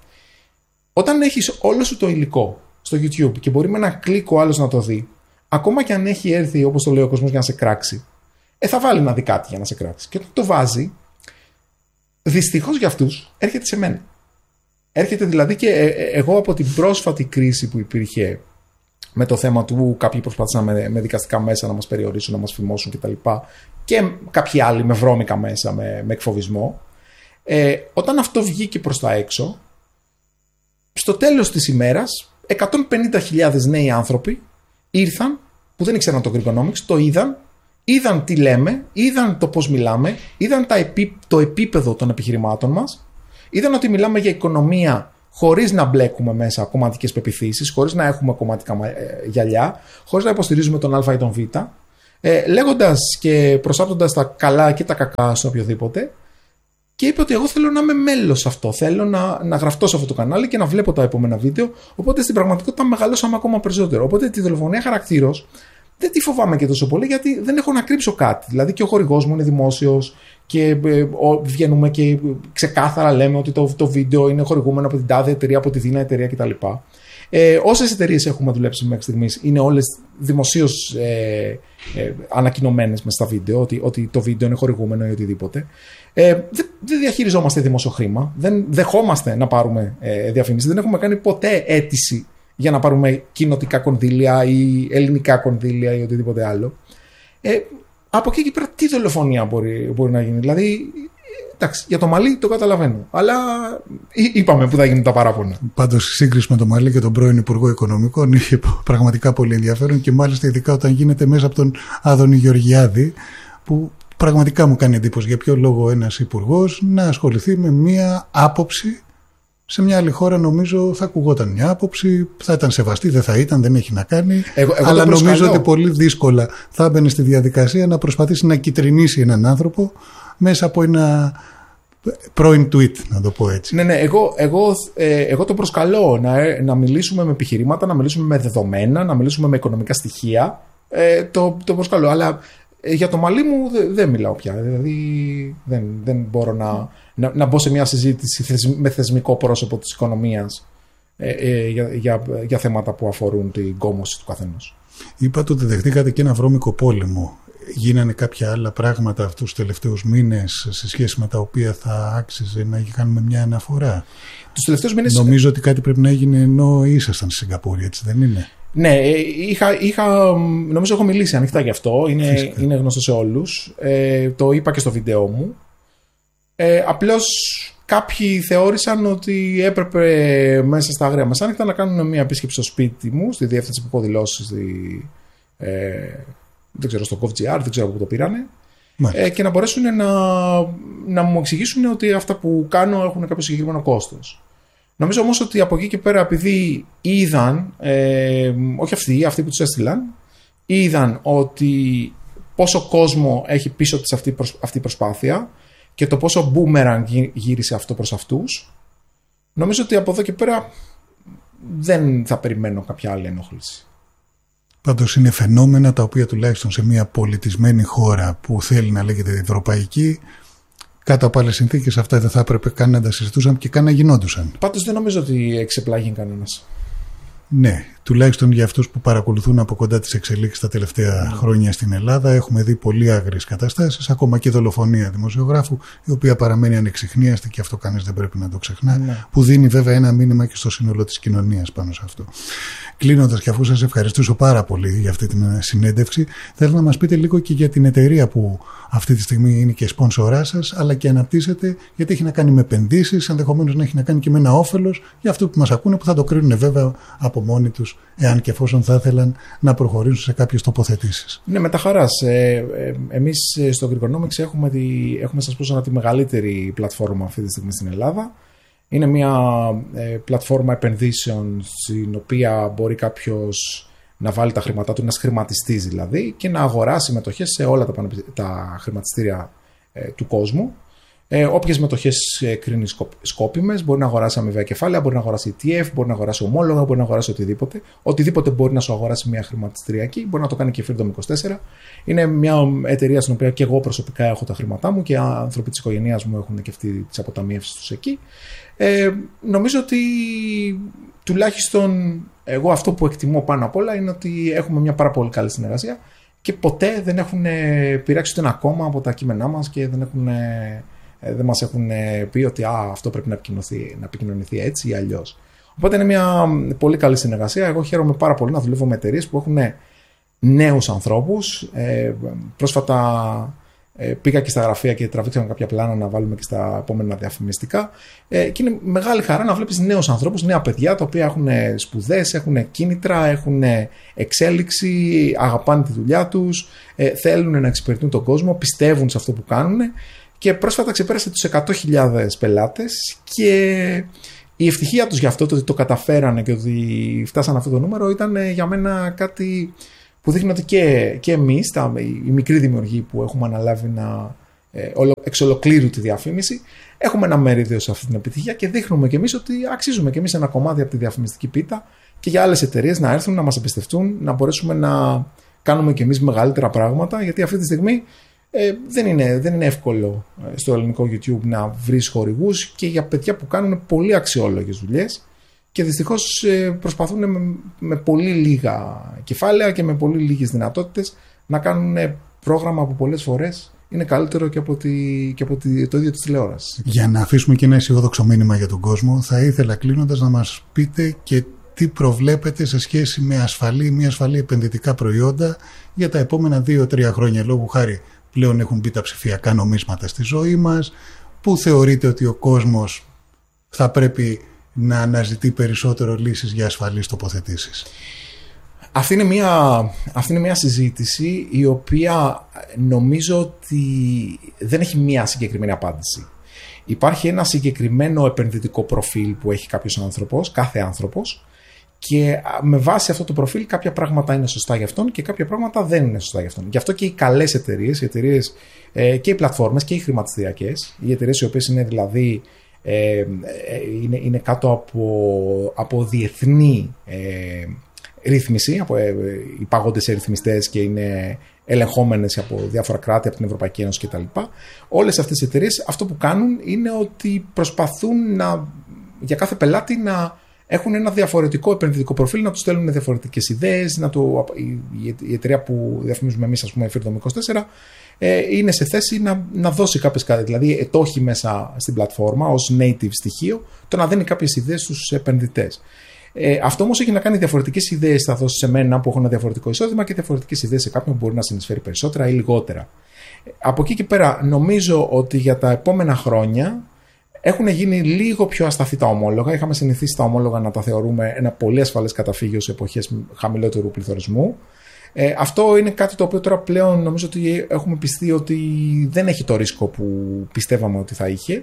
Όταν έχεις όλο σου το υλικό στο YouTube και μπορεί με ένα κλικ ο άλλος να το δει, ακόμα και αν έχει έρθει, όπως το λέει ο κόσμος, για να σε κράξει, ε, θα βάλει να δει κάτι για να σε κράξει. Και όταν το βάζει, δυστυχώς για αυτούς έρχεται σε μένα. Έρχεται δηλαδή και ε, εγώ από την πρόσφατη κρίση που υπήρχε με το θέμα του κάποιοι προσπάθησαν με, με δικαστικά μέσα να μας περιορίσουν, να μας φημώσουν κτλ. Και κάποιοι άλλοι με βρώμικα μέσα, με, με εκφοβισμό. Ε, όταν αυτό βγήκε προς τα έξω, στο τέλος της ημέρας, εκατόν πενήντα χιλιάδες νέοι άνθρωποι ήρθαν, που δεν ήξεραν το Greekonomics, το είδαν, είδαν τι λέμε, είδαν το πώς μιλάμε, είδαν τα επί, το επίπεδο των επιχειρημάτων μας, είδαν ότι μιλάμε για οικονομία χωρίς να μπλέκουμε μέσα κομματικές πεποιθήσεις, χωρίς να έχουμε κομματικά γυαλιά, χωρίς να υποστηρίζουμε τον Α ή τον Β, ε, λέγοντας και προσάπτοντας τα καλά και τα κακά στον οποιοδήποτε. Και είπε ότι εγώ θέλω να είμαι μέλος σε αυτό. Θέλω να, να γραφτώ σε αυτό το κανάλι και να βλέπω τα επόμενα βίντεο. Οπότε στην πραγματικότητα μεγαλώσαμε ακόμα περισσότερο. Οπότε τη δολοφονία χαρακτήρος δεν τη φοβάμαι και τόσο πολύ, γιατί δεν έχω να κρύψω κάτι. Δηλαδή και ο χορηγός μου είναι δημόσιος και ε, ο, βγαίνουμε και ξεκάθαρα λέμε ότι το, το βίντεο είναι χορηγούμενο από την τάδε εταιρεία, από τη δίνα εταιρεία κτλ. Ε, όσες εταιρείες έχουμε δουλέψει μέχρι στιγμής είναι όλες δημοσίως ε, ε, ανακοινωμένες μες στα βίντεο, ότι, ότι το βίντεο είναι χορηγούμενο ή οτιδήποτε. Ε, δεν, δεν διαχειριζόμαστε δημόσιο χρήμα, δεν δεχόμαστε να πάρουμε ε, διαφήμιση, δεν έχουμε κάνει ποτέ αίτηση για να πάρουμε κοινοτικά κονδύλια ή ελληνικά κονδύλια ή οτιδήποτε άλλο. Ε, από εκεί και πέρα τι δολοφονία μπορεί, μπορεί να γίνει. Δηλαδή, εντάξει, για το Μαλί το καταλαβαίνω, αλλά είπαμε που θα γίνουν τα παράπονα. Πάντως η σύγκριση με το Μαλί και τον πρώην Υπουργό Οικονομικών είχε πραγματικά πολύ ενδιαφέρον, και μάλιστα ειδικά όταν γίνεται μέσα από τον Άδωνη Γεωργιάδη, που πραγματικά μου κάνει εντύπωση για ποιο λόγο ένας υπουργός να ασχοληθεί με μία άποψη. Σε μια άλλη χώρα νομίζω θα ακουγόταν μια άποψη, θα ήταν σεβαστή, δεν θα ήταν, δεν έχει να κάνει. Εγώ, εγώ αλλά νομίζω ότι πολύ δύσκολα θα έμπαινε στη διαδικασία να προσπαθήσει να κυτρινίσει έναν άνθρωπο μέσα από ένα πρώην tweet, να το πω έτσι. Ναι, ναι, εγώ, εγώ, ε, εγώ το προσκαλώ να, να μιλήσουμε με επιχειρήματα, να μιλήσουμε με δεδομένα, να μιλήσουμε με οικονομικά στοιχεία. Ε, το, το προσκαλώ, αλλά ε, για το Μαλί μου δεν δε μιλάω πια. Δηλαδή δεν, δεν μπορώ να, να, να μπω σε μια συζήτηση θεσμ, με θεσμικό πρόσωπο της οικονομίας ε, ε, για, για, για θέματα που αφορούν την κόμωση του καθενός. Είπατε ότι δεχτήκατε και ένα βρώμικο πόλεμο. Γίνανε κάποια άλλα πράγματα αυτούς τους τελευταίους μήνες σε σχέση με τα οποία θα άξιζε να κάνουμε μια αναφορά? Τους τελευταίους μήνες... Νομίζω ότι κάτι πρέπει να έγινε ενώ ήσασταν στη Σιγκαπούρη, έτσι δεν είναι? Ναι, είχα, είχα, νομίζω έχω μιλήσει ανοιχτά γι' αυτό, είναι, είναι γνωστό σε όλους, ε, το είπα και στο βίντεο μου. Ε, απλώς κάποιοι θεώρησαν ότι έπρεπε μέσα στα άγρια μεσάνυχτα να κάνουν μια επίσκεψη στο σπίτι μου, στη διεύθυνση που έχω δηλώσει, στη, ε, δεν ξέρω, στο GovGR, δεν ξέρω από πού το πήρανε, ε, και να μπορέσουν να, να μου εξηγήσουν ότι αυτά που κάνω έχουν κάποιο συγκεκριμένο κόστος. Νομίζω όμως ότι από εκεί και πέρα, επειδή είδαν, ε, όχι αυτοί, αυτοί που τους έστειλαν, είδαν ότι πόσο κόσμο έχει πίσω της αυτή, αυτή η προσπάθεια και το πόσο boomerang γύρισε αυτό προς αυτούς, νομίζω ότι από εδώ και πέρα δεν θα περιμένω κάποια άλλη ενόχληση. Πάντως είναι φαινόμενα τα οποία τουλάχιστον σε μια πολιτισμένη χώρα που θέλει να λέγεται ευρωπαϊκή, κάτω από άλλες συνθήκες αυτά δεν θα έπρεπε καν να τα συζητούσαν και καν να γινόντουσαν. Πάντως δεν νομίζω ότι εξεπλάγει κανένας. Ναι, τουλάχιστον για αυτούς που παρακολουθούν από κοντά τις εξελίξεις τα τελευταία mm. χρόνια στην Ελλάδα, έχουμε δει πολύ άγριες καταστάσεις, ακόμα και δολοφονία δημοσιογράφου, η οποία παραμένει ανεξιχνίαστη και αυτό κανείς δεν πρέπει να το ξεχνά, mm. που δίνει βέβαια ένα μήνυμα και στο σύνολο της κοινωνίας πάνω σε αυτό. Κλείνοντας, και αφού σας ευχαριστήσω πάρα πολύ για αυτή την συνέντευξη, θέλω να μας πείτε λίγο και για την εταιρεία που αυτή τη στιγμή είναι και σπόνσορά σας, αλλά και αναπτύσσεται, γιατί έχει να κάνει με επενδύσεις, ενδεχομένως να έχει να κάνει και με ένα όφελος για αυτούς που μας ακούνε, που θα το κρίνουν βέβαια από μόνοι τους, εάν και εφόσον θα ήθελαν να προχωρήσουν σε κάποιες τοποθετήσεις. Ναι, με τα χαράς. Ε, ε, εμείς στο Greekonomics έχουμε, τη, έχουμε σας πω τη μεγαλύτερη πλατφόρμα αυτή τη στιγμή στην Ελλάδα. Είναι μια ε, πλατφόρμα επενδύσεων στην οποία μπορεί κάποιος να βάλει τα χρήματά του, να σχηματιστείς δηλαδή, και να αγοράσει μετοχές σε όλα τα, τα χρηματιστήρια ε, του κόσμου. Ε, όποιες μετοχές ε, κρίνει σκόπιμες, μπορεί να αγοράσει αμοιβαία κεφάλαια, μπορεί να αγοράσει ι τι εφ, μπορεί να αγοράσει ομόλογα, μπορεί να αγοράσει οτιδήποτε. Οτιδήποτε μπορεί να σου αγοράσει μια χρηματιστηριακή, μπορεί να το κάνει και η Freedom είκοσι τέσσερα. Είναι μια εταιρεία στην οποία και εγώ προσωπικά έχω τα χρήματά μου και άνθρωποι της οικογένειάς μου έχουν και αυτοί τις αποταμιεύσεις τους εκεί. Ε, νομίζω ότι τουλάχιστον εγώ αυτό που εκτιμώ πάνω απ' όλα είναι ότι έχουμε μια πάρα πολύ καλή συνεργασία και ποτέ δεν έχουν πειράξει ούτε ένα κόμμα από τα κείμενά μας και δεν έχουν Ε, δεν μας έχουν πει ότι α, αυτό πρέπει να επικοινωνηθεί, να επικοινωνηθεί έτσι ή αλλιώς. Οπότε είναι μια πολύ καλή συνεργασία. Εγώ χαίρομαι πάρα πολύ να δουλεύω με εταιρείες που έχουν νέους ανθρώπους. Ε, πρόσφατα ε, πήγα και στα γραφεία και τραβήξαμε κάποια πλάνα να βάλουμε και στα επόμενα διαφημιστικά. Ε, και είναι μεγάλη χαρά να βλέπεις νέους ανθρώπους, νέα παιδιά τα οποία έχουν σπουδές, έχουν κίνητρα, έχουν εξέλιξη, αγαπάνε τη δουλειά τους, ε, θέλουν να εξυπηρετούν τον κόσμο, πιστεύουν σε αυτό που κάνουν. Και πρόσφατα ξεπέρασε τους εκατό χιλιάδες πελάτες και η ευτυχία τους για αυτό, το ότι το καταφέρανε και ότι φτάσανε αυτό το νούμερο, ήταν για μένα κάτι που δείχνει ότι και, και εμείς, τα, οι μικροί δημιουργοί που έχουμε αναλάβει να, ε, ολο, εξ ολοκλήρου τη διαφήμιση, έχουμε ένα μερίδιο σε αυτή την επιτυχία και δείχνουμε και εμείς ότι αξίζουμε και εμείς ένα κομμάτι από τη διαφημιστική πίτα και για άλλες εταιρείες να έρθουν, να μας εμπιστευτούν, να μπορέσουμε να κάνουμε και εμείς μεγαλύτερα πράγματα, γιατί αυτή τη στιγμή Ε, δεν, είναι, δεν είναι εύκολο στο ελληνικό YouTube να βρεις χορηγούς και για παιδιά που κάνουν πολύ αξιόλογες δουλειές και δυστυχώς ε, προσπαθούν με, με πολύ λίγα κεφάλαια και με πολύ λίγες δυνατότητες να κάνουν πρόγραμμα που πολλές φορές είναι καλύτερο και από, τη, και από τη, το ίδιο της τηλεόρασης. Για να αφήσουμε και ένα αισιόδοξο μήνυμα για τον κόσμο, θα ήθελα κλείνοντας να μας πείτε και τι προβλέπετε σε σχέση με ασφαλή, μη ασφαλή επενδυτικά προϊόντα για τα επόμενα δύο τρία χρόνια, λόγου χάρη. Πλέον έχουν μπει τα ψηφιακά νομίσματα στη ζωή μας, που θεωρείτε ότι ο κόσμος θα πρέπει να αναζητεί περισσότερο λύσεις για ασφαλείς τοποθετήσεις. Αυτή είναι μια, αυτή είναι μια συζήτηση η οποία νομίζω ότι δεν έχει μια συγκεκριμένη απάντηση. Υπάρχει ένα συγκεκριμένο επενδυτικό προφίλ που έχει κάποιος άνθρωπος, κάθε άνθρωπος, και με βάση αυτό το προφίλ κάποια πράγματα είναι σωστά για αυτόν και κάποια πράγματα δεν είναι σωστά για αυτόν. Γι' αυτό και οι καλές εταιρείες, οι εταιρείες ε, και οι πλατφόρμες και οι χρηματιστηριακές, οι εταιρείες οι οποίες είναι δηλαδή ε, ε, είναι, είναι κάτω από, από διεθνή ε, ρύθμιση, από ε, υπάγονται σε ρυθμιστές και είναι ελεγχόμενες από διάφορα κράτη, από την Ευρωπαϊκή Ένωση κτλ. Όλες αυτές οι εταιρείες αυτό που κάνουν είναι ότι προσπαθούν να, για κάθε πελάτη να έχουν ένα διαφορετικό επενδυτικό προφίλ, να του στέλνουν διαφορετικές ιδέες. Να το, η, η εταιρεία που διαφημίζουμε εμείς, ας πούμε, Freedom είκοσι τέσσερα, ε, είναι σε θέση να, να δώσει κάποιες κάτι, δηλαδή ετόχει μέσα στην πλατφόρμα ως native στοιχείο, το να δίνει κάποιες ιδέες στους επενδυτές. Ε, αυτό όμως έχει να κάνει διαφορετικές ιδέες, θα δώσει σε μένα που έχω ένα διαφορετικό εισόδημα και διαφορετικές ιδέες σε κάποιον που μπορεί να συνεισφέρει περισσότερα ή λιγότερα. Από εκεί και πέρα, νομίζω ότι για τα επόμενα χρόνια έχουν γίνει λίγο πιο ασταθή τα ομόλογα. Είχαμε συνηθίσει τα ομόλογα να τα θεωρούμε ένα πολύ ασφαλές καταφύγιο σε εποχές χαμηλότερου πληθωρισμού. Ε, αυτό είναι κάτι το οποίο τώρα πλέον νομίζω ότι έχουμε πιστεί ότι δεν έχει το ρίσκο που πιστεύαμε ότι θα είχε.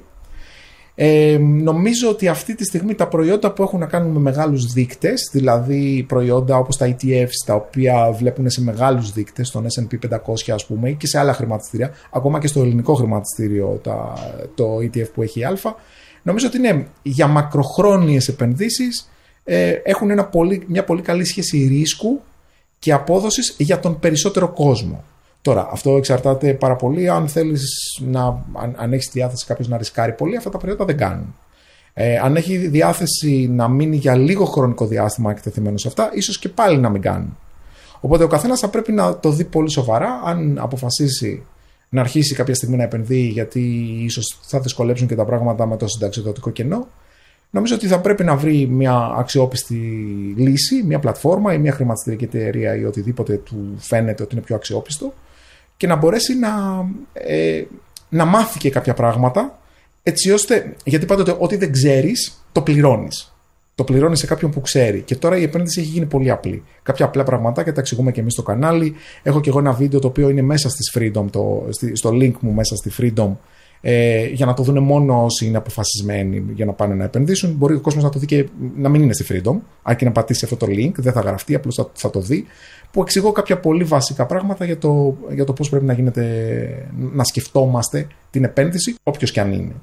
Ε, νομίζω ότι αυτή τη στιγμή τα προϊόντα που έχουν να κάνουν με μεγάλους δείκτες, δηλαδή προϊόντα όπως τα ι τι εφς, τα οποία βλέπουν σε μεγάλους δείκτες, στον ες εντ πι πεντακόσια ας πούμε, ή και σε άλλα χρηματιστήρια, ακόμα και στο ελληνικό χρηματιστήριο, τα, το ι τι εφ που έχει η Α, νομίζω ότι είναι για μακροχρόνιες επενδύσεις, ε, έχουν ένα πολύ, μια πολύ καλή σχέση ρίσκου και απόδοσης για τον περισσότερο κόσμο. Τώρα, αυτό εξαρτάται πάρα πολύ αν θέλεις να, αν, αν έχεις διάθεση κάποιος να ρισκάρει πολύ, αυτά τα προϊόντα δεν κάνουν. Ε, αν έχει διάθεση να μείνει για λίγο χρονικό διάστημα εκτεθειμένο σε αυτά, ίσως και πάλι να μην κάνουν. Οπότε ο καθένας θα πρέπει να το δει πολύ σοβαρά, αν αποφασίσει να αρχίσει κάποια στιγμή να επενδύει, γιατί ίσως θα δυσκολέψουν και τα πράγματα με το συνταξιδοτικό κενό. Νομίζω ότι θα πρέπει να βρει μια αξιόπιστη λύση, μια πλατφόρμα ή μια χρηματιστηριακή εταιρεία ή οτιδήποτε του φαίνεται ότι είναι πιο αξιόπιστο και να μπορέσει να, ε, να μάθει και κάποια πράγματα, έτσι ώστε, γιατί πάντοτε ό,τι δεν ξέρεις το πληρώνεις. Το πληρώνεις σε κάποιον που ξέρει. Και τώρα η επένδυση έχει γίνει πολύ απλή. Κάποια απλά πραγματάκια τα εξηγούμε και εμείς στο κανάλι. Έχω και εγώ ένα βίντεο το οποίο είναι μέσα στις Freedom, το, στο link μου μέσα στη Freedom, ε, για να το δουν μόνο όσοι είναι αποφασισμένοι για να πάνε να επενδύσουν. Μπορεί ο κόσμος να το δει και να μην είναι στη Freedom, αρκεί να πατήσει αυτό το link, δεν θα γραφτεί, απλώς θα, θα το δει. Που εξηγώ κάποια πολύ βασικά πράγματα για το, για το πώς πρέπει να γίνεται, να σκεφτόμαστε την επένδυση, όποιος και αν είναι.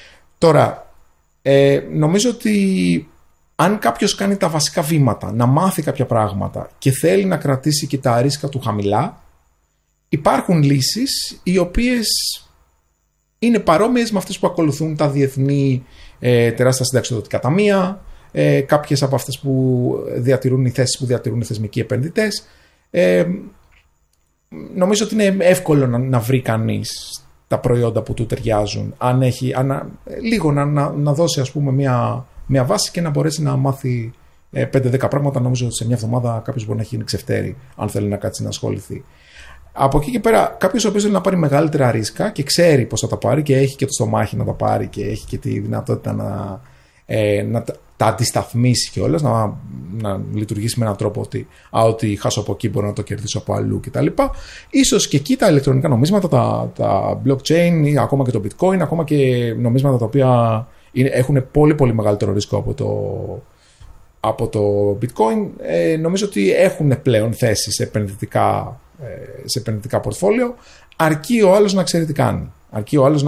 Τώρα, ε, νομίζω ότι αν κάποιος κάνει τα βασικά βήματα, να μάθει κάποια πράγματα και θέλει να κρατήσει και τα ρίσκα του χαμηλά, υπάρχουν λύσεις οι οποίες είναι παρόμοιες με αυτές που ακολουθούν τα διεθνή ε, τεράστια συνταξιδοτικά ταμεία, ε, κάποιες από αυτές που διατηρούν οι θέσεις που διατηρούν οι θεσμικοί επενδυτές. Ε, νομίζω ότι είναι εύκολο να, να βρει κανείς τα προϊόντα που του ταιριάζουν, αν έχει, αν, λίγο να, να, να δώσει ας πούμε μια, μια βάση και να μπορέσει να μάθει ε, πέντε δέκα πράγματα. Νομίζω ότι σε μια εβδομάδα κάποιος μπορεί να έχει ξεφτέρει, αν θέλει να κάτσει να ασχοληθεί. Από εκεί και πέρα, κάποιος ο οποίος θέλει να πάρει μεγαλύτερα ρίσκα και ξέρει πώς θα τα πάρει και έχει και το στομάχι να τα πάρει και έχει και τη δυνατότητα να, ε, να τα, τα αντισταθμίσει κιόλας, να, να λειτουργήσει με έναν τρόπο ότι, α, ότι χάσω από εκεί μπορώ να το κερδίσω από αλλού κτλ. Ίσως και εκεί τα ηλεκτρονικά νομίσματα, τα, τα blockchain ή ακόμα και το bitcoin, ακόμα και νομίσματα τα οποία είναι, έχουν πολύ πολύ μεγαλύτερο ρίσκο από το, από το bitcoin, ε, νομίζω ότι έχουν πλέον θέση σε επενδυτικά σε επενδυτικά πορτφόλιο, αρκεί ο άλλος να ξέρει τι κάνει. Αρκεί ο άλλος να